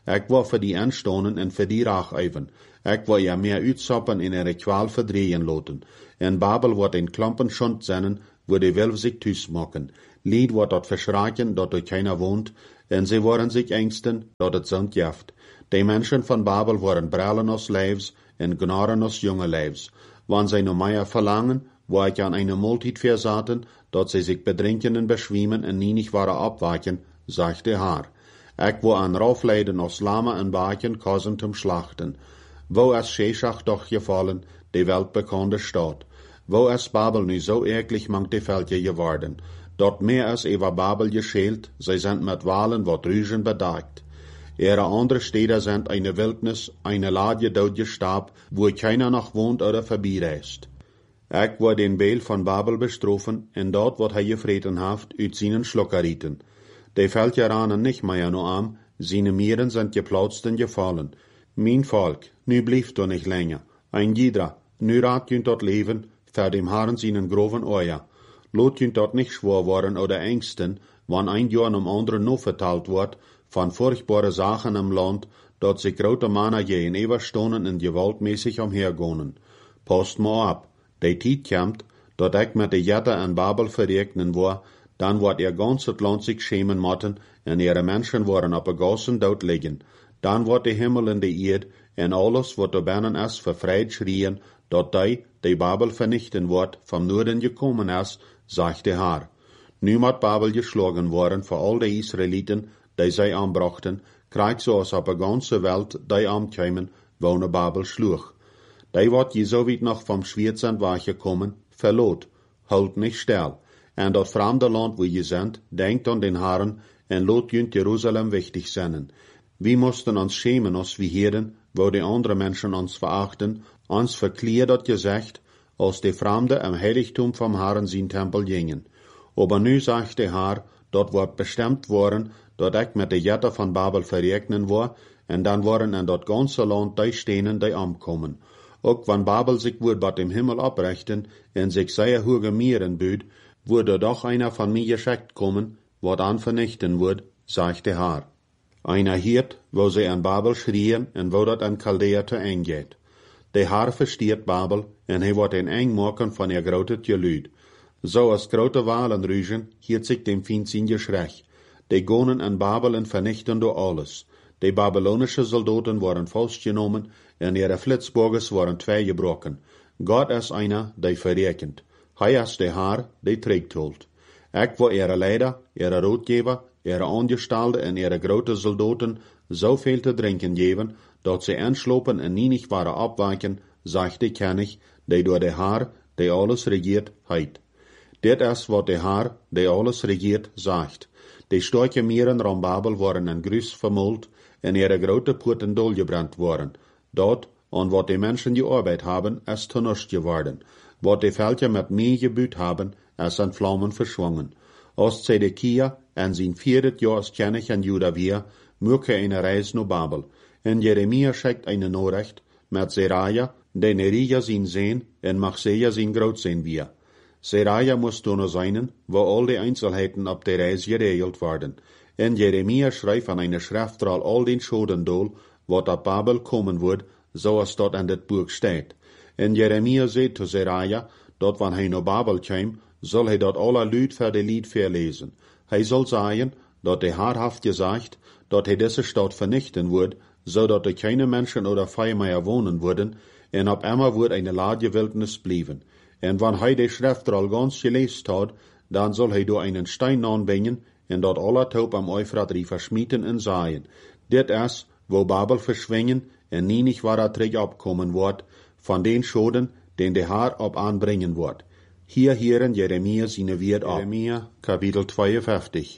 Ik wil voor die aanstonen en voor die raag even. Ik wil ja meer uitsappen in ihre kwaal verdrehen loten. En Babel wordt in klampen schond zennen, wo die wel zich thuis maken. Lied wordt dat verschraken, dat er keiner woont, en ze worden zich engsten, dat het zand jaft. Die mensen van Babel worden brallen als lijfs en gnaren als jonge lijfs. Wanneer zij nog meer verlangen, wo ik aan eine Multitude verzaten, dat zij zich bedrinken en beschwiemen en niet waren opwaken, zegt de Haar. Ik wil aan raufleiden als lama en baken kozen zum Schlachten. Wo is Sheshach doch gevallen, die weltbekannte Stadt. Wo is Babel nu zo erklich mangt de Veldje geworden. Dort meer is über Babel gescheelt, zij zijn met walen wat Rügen bedagt. Ihre andere Städte sind eine Wildnis, eine Ladje doodje Stab, wo keiner noch wohnt oder vorbeireist. Ik word den Beel van Babel bestrofen, en dort wordt hij gevreten haft uit zijn schlokkerieten. Die fällt ranen nicht mehr no am, seine Mieren sind geplautzt und gefallen. Mein Volk, nu blieft du nicht länger. Ein jeder, nu raat jünt dort leben, ver dem Herrn seinen groven Euer. Lot jünt dort nicht schwor worden oder ängsten, wann ein Jahr am anderen noch verteilt wird, van furchtbare Sachen im Land, dat sich grote Männer je in Everstonen en gewaltmäßig umhergonen. Post mal ab, die Tijd kommt, dat ik met de Jette en Babel verrekenen war, dan wordt ihr ganzes Land sich schämen motten, en ihre Menschen worden op een gassen dood liggen. Dan wordt de Himmel en de Erd, en alles wat er binnen is, vervreid schrien, dat die Babel vernichten wordt, vom Norden gekommen is, zegt de Haar. Nu moet Babel geschlagen worden voor al de Israëlieten, die zij aanbrachten, krijgt zoals op de ganze Welt die aankomen, wonen Babel sloeg. Die wordt je zo weit nog vom Schwierzand weggekommen, verloot, houd nicht stil. En dat vreemde land wo je zijn, denkt aan den Herren en laat junt Jeruzalem wichtig zijn. We moesten ons schämen als we heden, wo die andere mensen ons verachten, ons verkleed dat gezegd, als die vreemde im Heiligtum vom Herren zijn Tempel gingen. Aber nu zegt de Herr, dat wordt bestemd worden, dat ik met de Jette van Babel verrekenen word, en dan worden in dat ganze land die stenen die omkomen. Ook wanneer Babel zich wordt bij dem Himmel oprechten en zich zeer hoge mieren buurt, würde doch einer von mir geschickt kommen, wat an vernichten wird, sagt der Herr. Einer hiert, wo sie an Babel schrien en wo dat an Chaldea te eng geht. Der Herr versteht Babel en hij wordt een eng maken van ihr grote Gelüd. So als grote Walen rügen, hiert sich dem Feind sein Geschrech. Die gonen an Babel en vernichten door alles. Die babylonische Soldaten worden vastgenomen en ihre Flitzburgers worden tweegebroken. Gott is einer, die verrekent. Hij is de Haar, die trägt holt. Ik wil ihre Leider, ihre Ratgeber, ihre Angestellte en ihre grote Soldaten zoveel te drinken geven, dat ze anslopen en niet waren opwaken, zegt de König, die door de Haar, die alles regiert, heit. Dit is wat de Haar, die alles regiert, zegt. De sterke mieren rond Babel worden in gruis vermuld en ihre grote poorten dolgebrand worden. Dat, aan wat de mensen gearbeitet haben, is tonust geworden. Wat de Veldje met mij gebuut hebben, is aan vlammen verschwongen. Als Zedekia en zijn 4 jaar als König in Juda weer, möge eine reis naar Babel. En Jeremia schickt eine Nachricht met Seraja, de Nerija zijn Sehn en Machseja zijn Grootsein weer. Seraja moest toen zijn, wo al die Einzelheiten op de reis geregeld worden. En Jeremia schrijft aan eine Schriftrol al den Schoden dol, wat op Babel komen wordt, zoals dat in dit boek staat. En Jeremia zegt zu Seraja, dat wanneer hij naar Babel kwam, zal hij dat alle Lüd voor de Lied verlezen. Hij zal zeggen, dat de Herr haft gezegd, dat hij deze stad vernichten wordt, zodat er keine Menschen oder Vieh mehr wohnen worden, en op immer wordt eine Ladje Wildnis blijven. En wanneer hij de Schriftrol ganz geleest had, dan zal hij door einen Stein aanbrengen, en dat alle Taub am Euphrat verschmieten en zaaien. Dit is, wo Babel verschwingen, en niet waar terug opkomen wordt, van den Schoden, den de Herr op aanbrengen wordt. Hier heren Jeremia zijn Wort op. Jeremia, Kapitel 52.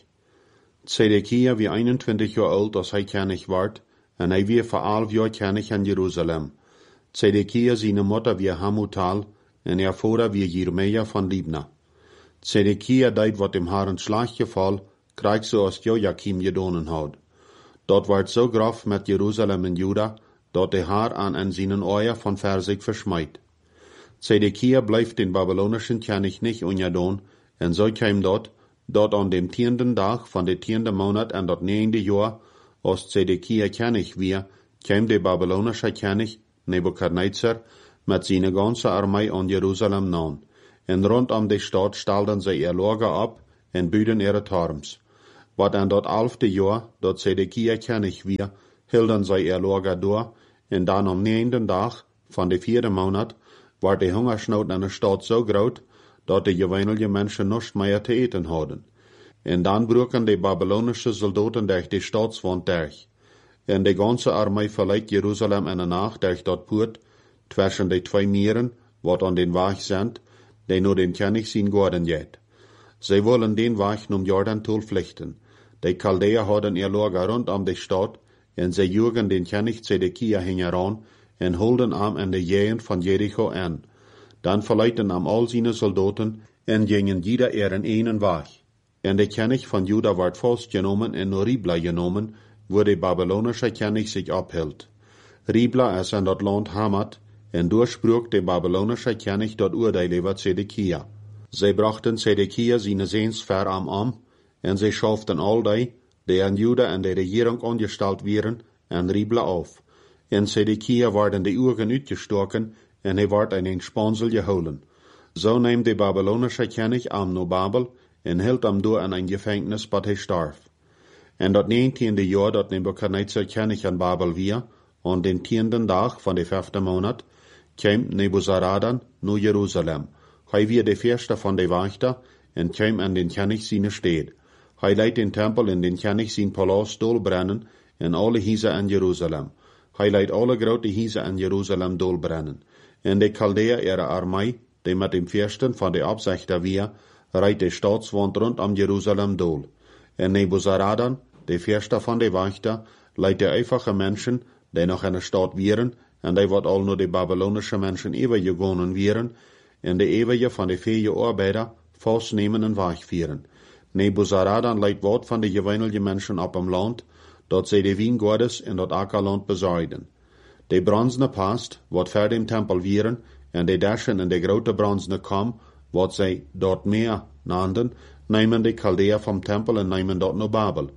Zedekia wie 21 jaar oud als hij König werd, en hij wie voor 11 jaar König in Jeruzalem. Zedekia zijn moeder wie Hamutal, en vader wie Jeremia van Libna. Zedekia deed wat dem Herrn Schlaggeval, krijgt zoals Joachim gedonen had. Dat werd zo grof met Jeruzalem en Juda, dat de Herr aan zijn oor van verzig versmeit. Zedekia blijft den babylonischen König nicht ungedaan, en zo kwam dat aan dem 10. Dag van de 10. Monat en dat 9. Jahr, als Zedekia König wir, kam der babylonische König Nebukadnezar mit seiner ganzen Armee an Jerusalem nahen. En rund um die Stadt stellten sie ihr Lager ab en büden ihre Turms. Wat an dat 11. Jahr, dat Zedekia König wir, hielden sie ihr Lager durch, en dann am 9. Tag von de 4. Monat war die Hungersnood in der Stadt so groot, dat de gewöhnliche Menschen nichts mehr zu eten hadden. En dann broken die babylonische Soldaten durch die Staatswand durch. En die ganze Armee verlegt Jerusalem in der Nacht durch dat Poort, zwischen die 2 Mieren, wat an den Weg sind, die nur den König sein Gorden jet. Sie wollen den Weg um Jordan flüchten. Die Chaldäer hadden ihr Lager rund um die Stadt, en sie jugen den König Zedekia heran, en holden am in de Jähen von Jericho an. Dann verleiten am all seine Soldaten, en gingen jeder ihren einen Weg. En der König von Juda ward festgenommen en nur Ribla genommen, wo der babylonische König sich abhielt. Ribla ist in dat Land Hamat, en durchsprach der babylonische König dort Urteil über Zedekia. Sie brachten Zedekia seine Sehnsphäre am, en sie schauften all die an Juda in der Regierung angestellt wären, en Ribla auf. En Zedekia werden die Augen uitgestoken, en hij ward in een Spansel geholen. So nahm der babylonische König no Babel, en hield am door in ein Gefängnis, bat hij starf. En dat 19. Jahr, dat Nebukadnezar König an Babel wir, an den 10. Tag von der 5. Monat, kam Nebuzaradan nu Jerusalem. Hij wie der Fürste von der Wächter, en kam an den König seine Städt. Hij leidt den Tempel in den König sein Palast dolbrennen, en alle Hiese in Jerusalem. Hij leidt alle grote Hiese in Jerusalem dolbrennen. En de Chaldäer ihre Armee, die mit dem Fürsten von der Absichter wir, reiht die Staatswand rund um Jerusalem dol. En Nebuzaradan, der Fürste von der Wächter, leidt die einfache Menschen, die noch in der Stadt wären, en die wat all nur die babylonische Menschen übergegangen wären, en die ewige von der 4 Arbeiter festnehmen en Weg führen. Nebuzaradan leidt Wort von den gewöhnlichen Menschen ab im Land, dat sie die Wien Gottes in dat Ackerland besorgden. Die bronzene Past, wat ver dem Tempel wären, en die Daschen in die grote bronzene Kam, wat sie dort Meer nannten, nehmen die Chaldäer vom Tempel en nehmen dort no Babel.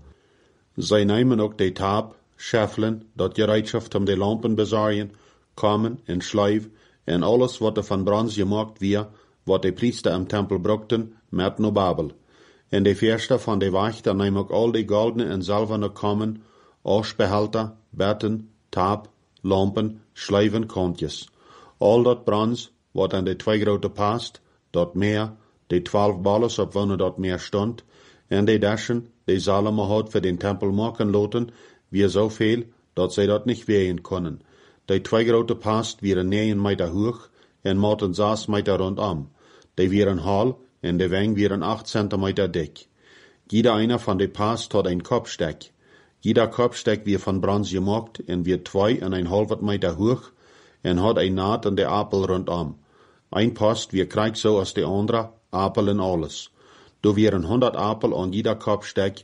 Sie nehmen auch die Tab, Schäffeln, dat Gereitschaft die Lampen besorgen, Kammen en Schleif, en alles wat von Bronze gemacht wir, wat die Priester im Tempel brauchten, mit no Babel. En de Fürste von de Wächter nehmen auch all die goldene en silberne Kammen, Aschbehälter, Betten, Tab, Lampen, Schleifen, Kontjes. All dat Bronze, wat an de 2 grote Past, dat Meer, de 12 Balles op wanneer dat Meer stond, en de Daschen, die Salomo had für den Tempel machen lassen, wie so viel, dat sie dat nicht wehen können. Die 2 grote Past wären 9 Meter hoch, en maten 6 Meter rundum. Die wären hall, en de Weng wären 8 Zentimeter dick. Jeder einer von de Past hat ein Kopfsteck. Jeder Kopfsteck wird von Bronze gemacht en wird 2,5 Meter hoch en hat ein Naht an der Apel rundum. Ein Post wird kreig so als de andere, Apel en alles. Du wären 100 Apel an jeder Kopfsteck,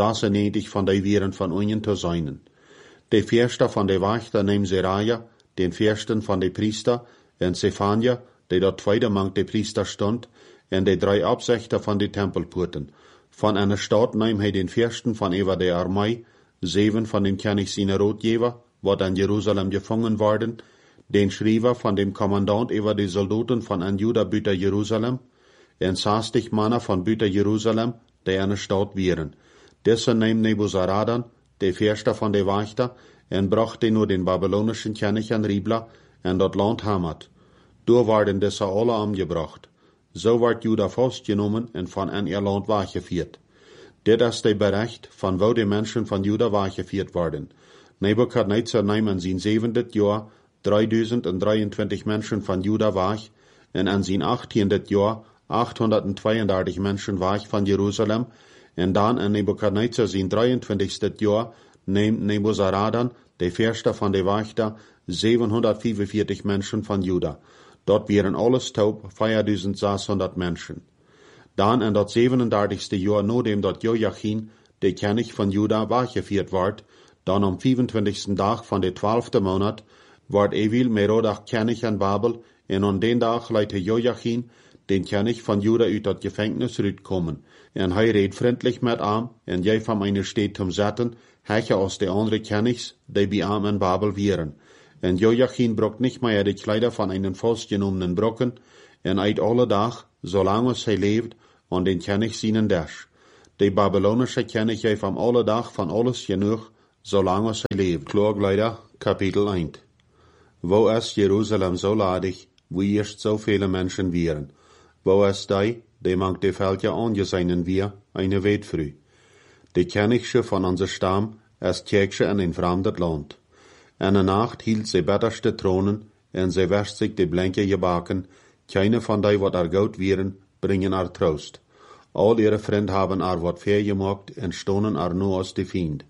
96 von de wären von ihnen zu seinen. De Fürste von de Wächter nehmen Seraja, den Fürsten von de Priester, en Zephania, der dort 2. Mann de Priester stund, en de 3 Absichter von de Tempelporten. Von einer Stadt nahm hij den Fürsten von über der Armee, 7 von dem König seine Rotgeber, wat an Jerusalem gefangen worden, den Schreiber von dem Kommandant über die Soldaten von an Juda büter Jerusalem, en 60 Männer von büter Jerusalem, die eine Stadt wären. Dessen nahm Nebuzaradan, der Fürste von der Wächter, en brachte nur den babylonischen König an Ribla, en dat Land Hamat. Da waren desse alle umgebracht. So ward Juda festgenommen en von an ihr Land weggeführt. Dit ist der Bericht, von wo die Menschen von Juda weggeführt worden. Nebukadnezar nahm in sein 7. Jahr 3023 Menschen von Juda weg, en an sein 18. Jahr 832 Menschen weg von Jerusalem, en dann in Nebukadnezar sein 23. Jahr nahm Nebuzaradan, der Fürste von der Wächter, 745 Menschen von Juda. Dort wären alles taub 4600 Menschen. Dann in dat 37. Jahr, nachdem dort Joachim, der König von Juda, weggeführt ward, dann am 25. Tag von der 12. Monat, ward Evil Merodach König an Babel, en an den Tag leite Joachim, den König von Juda, uit dat Gefängnis rütkommen. En hij reed freundlich mit ihm, en jij van meine steht zum Zetten, heche aus de andere Kenigs, die bei am in Babel vieren. En Joachim brokt nicht mehr die Kleider von einen vastgenommenen Brocken, en eit alle Dag, zolang hij leeft, an den Kenig seinen Dash. De Babylonische Kenig heeft am alle Dag van alles genoeg, zolang hij leeft. Klagleider, Kapitel 1. Wo ist Jerusalem so ladig, wo erst so viele Menschen vieren? Wo ist die mangt de Völker angesehen wir, eine Weit früh. De Kenigsche von unser Stamm ist Kirche in ein fremdes Land. Eine Nacht hielt sie betterste Thronen, en sie wäscht sich de blanke Gebaken, keine von die, wat gut vieren, bringen Trost. All ihre Freunde haben wat fair gemacht en stonen nur aus de Fiend.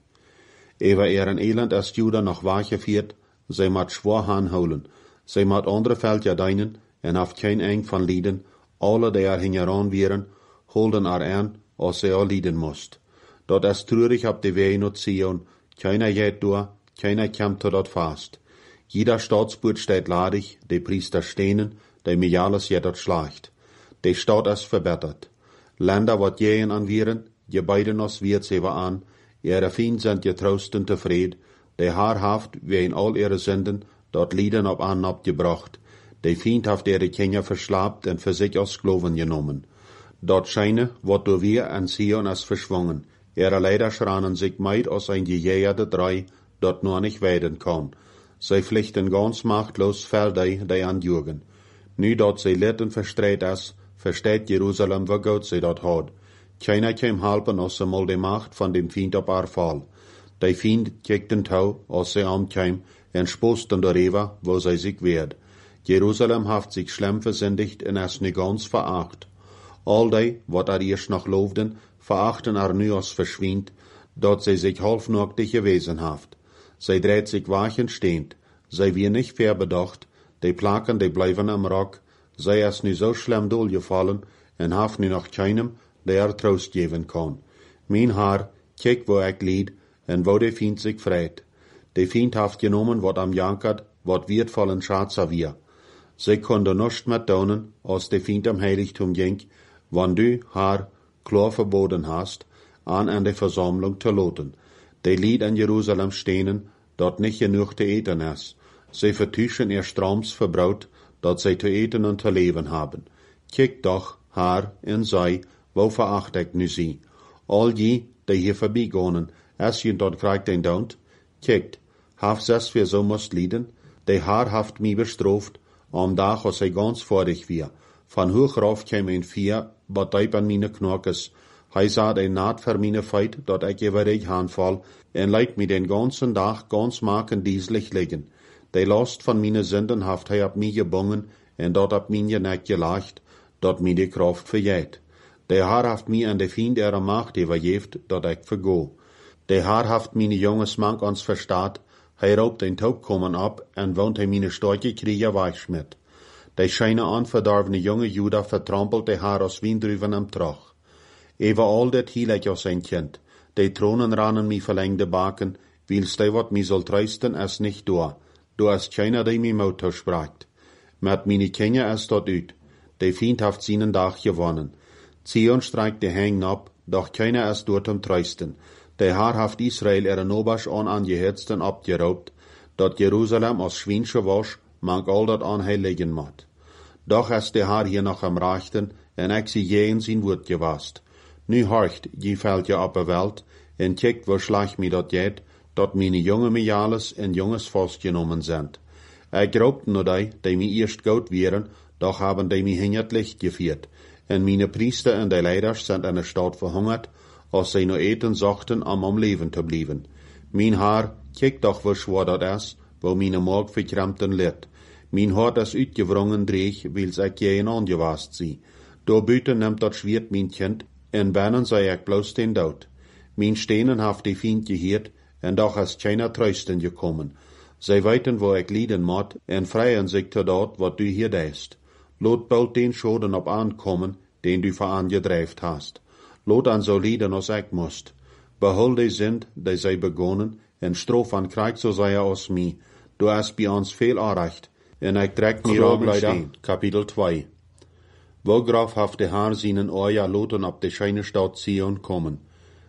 Ewa ihren Elend als Juda noch wahrgeführt, sie mat schwor holen, sie mat andere Völker deinen, en haft kein Eng von Lieden, alle die hingeran vieren, holden an, als sie lieden musst. Dort ist traurig ab de Weh not Zion, keiner geht durch, keiner kommt dort fast. Jeder Staatsburt steht ladig, de Priester stehnen, de mir alles dort schlacht. De Staat ist verbessert. Länder wat jehen an vieren, je beide nos wird sie an, ihre Fiend sind getrost und tevreden, de haarhaft, wie in all ihre Sünden, dort Lieden ab an abgebracht. De Fiend haft ihre Kinder verschlapt und für sich aus Glauben genommen. Dort scheine, wat du wir an Zion as verschwungen. Ihre Leider schranen sich meid aus ein gejährte Drei, dort nur nicht weiden kann. Sie pflichten ganz machtlos für die anjugen. Nu dort sie litten verstreit as, versteht Jerusalem, wo Gott sie dort hat. Keiner käm halpen aus einmal die Macht von dem Fiend auf ihr Fall. Der Fiend kickt den Tau, aus sie ankäm, en sposten darüber, wo sie sich wehrt. Jerusalem haft sich schlimm versündigt en es nie ganz veracht. All die, wat erst noch loofden, verachten nu als verschwind, dort sie sich halfnachtig gewesen haft. Sie dreht sich wachend stehend, sie wir nicht fair bedacht, die Plaken, die bleiben am Rock, sei es nu so schlimm durchgefallen, en haft nu noch keinem, der Trost geben kann. Mein Haar, kijk wo ich lied, en wo der Fiend sich freit. Der Fiend haft genommen, wat am jankert, wat wertvollen Schatzer wir. Sie konnte nicht mehr tun, als der Fiend am Heiligtum ging, wann du haar klar verboten hast, an der Versammlung zu loten. Die Lied in Jerusalem stehen, dort nicht genug zu eten ist. Sie vertuschen ihr Stroms verbraut, dort sie zu eten und zu leben haben. Kijk doch, haar en sei, wo veracht ich nu sie. All die hier vorbeigonen, als je dort kriegt den Daunt. Kijkt, haft es für so musst lieden, die haar haft mi bestraft, am Tag, als sie ganz vorig wir. Von hoch rauf käm ein Vier, bat deib an meine Knorkes. Hij sah ein Naht für meine Feit, dort ich über dich hanfall, en leit mi den ganzen Tag ganz maken dieslich liegen. Die Last von meine Sünden haft hij ab mi gebungen, en dort ab mir Neck gelacht, dort mi die Kraft verjäht. Der Haar haft mi an de Fiend ihrer Macht überjeft, dort ich vergo. Der Haar haft meine Junges Mank ans verstaat, hij raubt den Taub kommen ab, en wohnt hij meine starke Krieger weichschmidt. De scheine anverdarvene junge Juda vertrampelt de Haar aus Wiendrüven am Trach. Ewa all dat hiel ich aus ein Kind, de Thronen rannen mi verlängde Baken, willst de wat mi soll trösten, es nicht du hast keiner, de mi Mauto spragt. Met mine Kinder es dort ut, de Fiend haft seinen Dach gewonnen. Zion streikt de Hängen ab, doch keiner es dort trösten. De Haar haft Israel ihre Obasch angehetzten abgeraubt, dort Jerusalem aus Schwinsche wasch, mag all dat an heiligen mat. Doch ist de Haar hier noch am Rechten, en ich sie je in sein Wort gewast. Nu horcht, je fällt ja ab der Welt, en kijkt wo schlag mi dat jet, dat meine junge Mijales en Junges festgenommen sind. Ich glaubte nur die mi erst gut wären, doch haben die mi hingert Licht geführt. En meine Priester en die Leiders sind in der Stadt verhungert, als sie nur eten sochten, am Leben zu bleiben. Mein Haar, kijkt doch wo schwer dat is, wo meine Morg verkrampten litt. Mein Hart is uitgewrongen dreig, wils ik je angewast zie. Door buiten nimmt dat Schwert mein Kind, en binnen sei ik bloos den Dood. Mein Stenen haft die Fiend geheert, en doch is keiner Trösten gekommen. Zij weten wo ik lieden moet, en freien sich te dat wat du hier deist. Lot bald den Schoden op aankommen, den du verangedreift hast. Lot an so lieden als ik moest. Behol die Sind, die zij begonnen, en strof an Krieg so sei aus mi. Du hast bei uns viel erreicht, en ik trek mir Klagleider, Kapitel 2. Wo graf haft de Haar seinen Oja loten ab de scheine Stadt Zion kommen.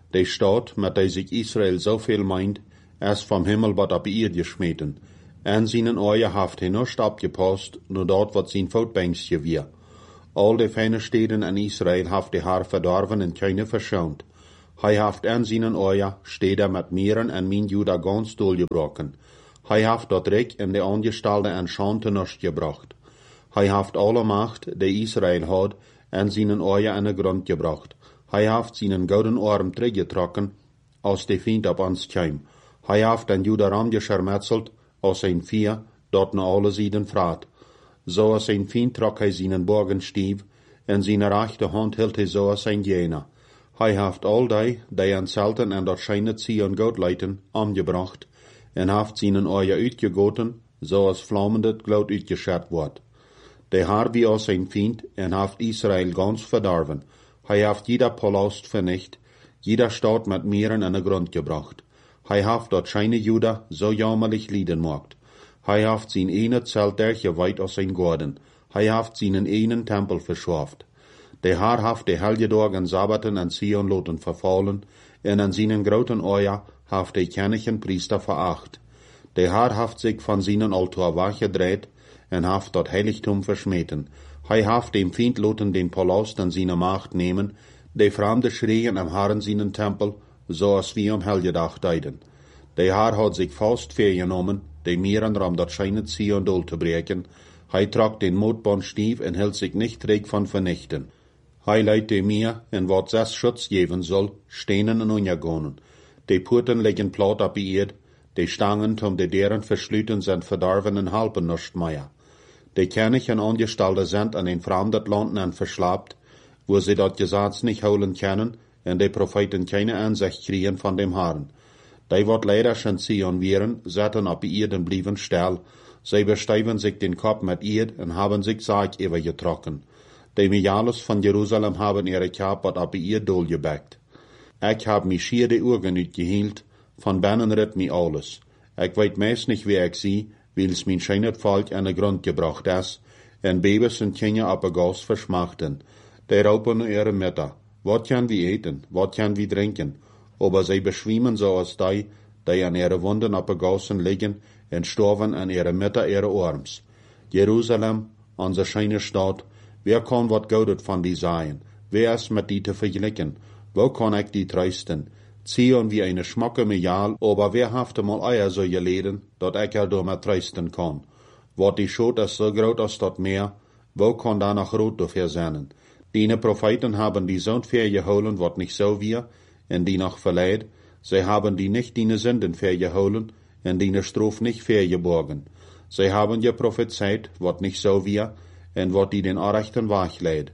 die Stadt, mit der sich Israel so viel meint, erst vom Himmel wat ab ihr geschmeten. En seinen Oje haft hij nicht abgepasst, nur dort wat sein Voetbankje wir. All die feine Städten in Israel haft die Haar verdorven en keine verschont. Hij haft en seinen Oje Städte mit Mieren en min Juda ganz doorgebrochen. Hij haft dat Reck in de Angestalde en Schante nicht gebracht. Hij haft alle Macht, die Israel had, en seinen Oje in de Grund gebracht. Hij haft seinen gouden Arm teruggetrokken, als de Feind op ons kwam. Hij haft den Judaram geschermetzelt, als zijn vier, dort na alle Sieden vraat. Zo als zijn Feind trok hij seinen Borgenstief, en zijn rechte Hand hield hij zo als zijn Jener. Hij haft al die aan Zelten en dat schijnet Zion goed leiten, omgebracht, en haft seinen Oje uitgegoten, zo als vlammendet gloed uitgeschat wordt. De haar wie als zijn Feind, en haft Israel ganz verdorven. Hij haft jeder Palast vernicht, jeder Stadt mit Meeren in de Grund gebracht. Hij haft dat scheine Juda so jammerlich lieden mocht. Hij haft zijn ene Zelt dergeweit als zijn Gordon. Hij haft seinen enen Tempel verschaft. De haar haft de helge dagen Sabbaten en Zion loten verfallen, en an seinen groten Oja haft de kennigen Priester veracht. De haar haft sich van seinen Altar weggedreht, en haft dat Heiligtum verschmeten. Hij haft dem Feind loten den Palast an seine Macht nehmen, de Fremde schreien am Herren seinen Tempel, so als wie am Helgedag deiden. De haar had sich fast vergenommen, de Mieren ram dat scheinet Zion dol te breken. Hij trok den Motbandstief en hield sich nicht reg van vernichten. Hij leidt de Meer, en wat zes Schutz geven soll, stenen en untergonen. De Purten liggen plat op Erd, de Stangen tom de deren verschluten zijn verdorven en halpen nicht mehr. De Könige en Angestellte sind an den fremden Landen en verslapt, wo sie dat Gesetz nicht holen können, en de Propheten keine Ansicht kriegen von dem Herrn. Die wat leider schon Zion wären, setten op Erden blieben still, sie besteiven sich den Kopf mit Erd en haben sich Sarg übergetrokken. Die Mijales von Jerusalem haben ihre Kap wat op Erd dolgebackt. Ich hab mich schier de Augen uitgehield, von binnen redt mi alles. Ich weet meist nicht wie ich sie, wils mein scheinet Volk an de Grund gebracht is, en Babys en Kinder op de Gas verschmachten. Die raupen ihre Mütter. Wat kan wie eten, wat kan wie drinken? Aber sie beschwimmen so als die an ihre Wunden op de Gassen liggen en sterven an ihre Mütter ihre Arms. Jerusalem, onze scheine Stadt, wer kann wat Goudet von die sein? Wer ist mit die te vergleichen? Wo kann ich die trösten? Zion wie eine schmacke Mejal, aber wer haft mal Eier so geleden, dat ich er damit trösten kann? Wat die Schot ist so groß als dat Meer, wo kann da noch rot dafür sein? Die Propheten haben die Sohn vergeholen, wat nicht so wir, en die noch verleid, sie haben die nicht die Sünden vergeholen, en die Strof nicht vergeborgen. Sie haben je prophezeit, wat nicht so wir, en wat die den Arrechten wachleid.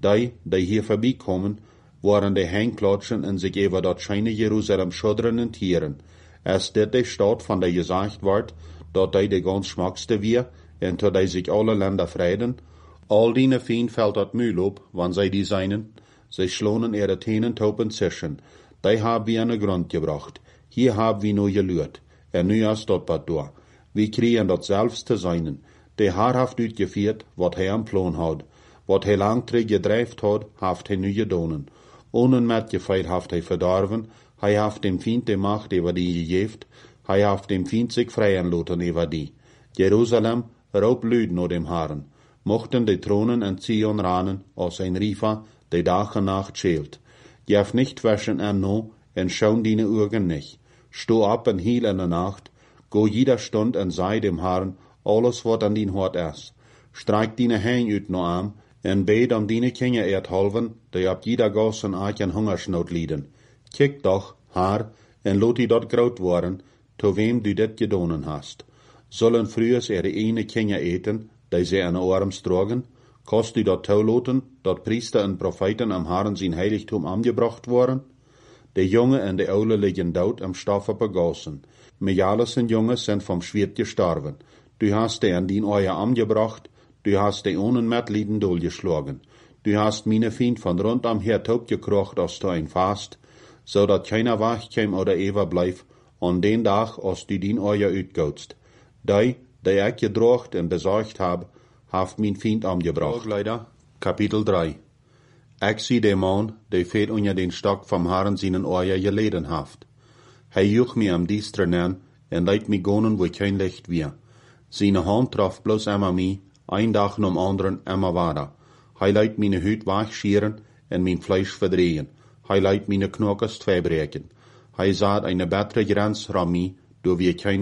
Die hier vorbeikommen, waren die Hengklatschen en sich über dat scheine Jerusalem schuddern en tieren. Als dit die Stadt von der gesagt ward, dat die ganz schmackste wir, en tot die sich alle Länder freiden, all die Fien fällt dat Mühl op, wann sie die seinen, sie schlonen ihre Tenen topen zischen. Die hab wir an den Grund gebracht. Hier hab wir nur gelührt. En nu is dat wat door. Wir kriegen dat selbst te seinen. Die Haar haft uitgevierd, wat hij am Plan had. Wat hij lang terug gedrijft had, haft hij nu gedonen. Ohne metgefeit haft hij verdorven, hij haft dem Feind de Macht über die gegeven, hij haft dem Feind sich freien laten über die. Jerusalem, roep luid naar dem Herrn. Mochten de Thronen en Zion ranen, als ein Riefer, de Dag en Nacht schält. Jef nicht waschen en no, en schauen die Augen nicht. Sto ab en hiel in der Nacht, go jeder Stund en sei dem Herrn, alles wat an din Hort is. Streik dine Hein uit no arm, en bed om dine Kinder erdhalven, die op jeder Gas en Aak en Hungersnood lieden. Kijk doch, haar, en lot die dat groot worden, to wem du dit gedonen hast. Zullen frühers ihre ene Kinder eten, die sie an Arms drogen? Kost du dat toeloten, dat Priester en Propheten am Herrn zijn Heiligtum angebracht worden? De Junge en de Oude liggen dood am Stoff op de Gassen. Mijales en jongens zijn vom Schwert gestorven. Du hast die an dien Eier angebracht, du hast die ohnen Metlieden dolgeschlagen. Du hast meine Feind von rund am Herd gekrocht als du ein Fast, so dat keiner wach käm oder ever bleif, an den Tag, als du dien Eier uitgootst. Die ich gedrocht en besorgt hab, haft mein Feind angebracht. Leider, Kapitel 3. Ik zie de man, die feet onder den stok vom Herren seinen Ohr geleden haft. Hij joeg mij am diesteren aan en leidt mij gonen wo kein Licht weer. Seine Hand traf bloß einmal mij, ein Tag nom anderen immer weiter. Hij leidt meine Hüt wegscheren en mein Fleisch verdrehen. Hij leidt meine Knokkers tweebreken. Hij zat eine bessere Grenz ran mij, do wir kein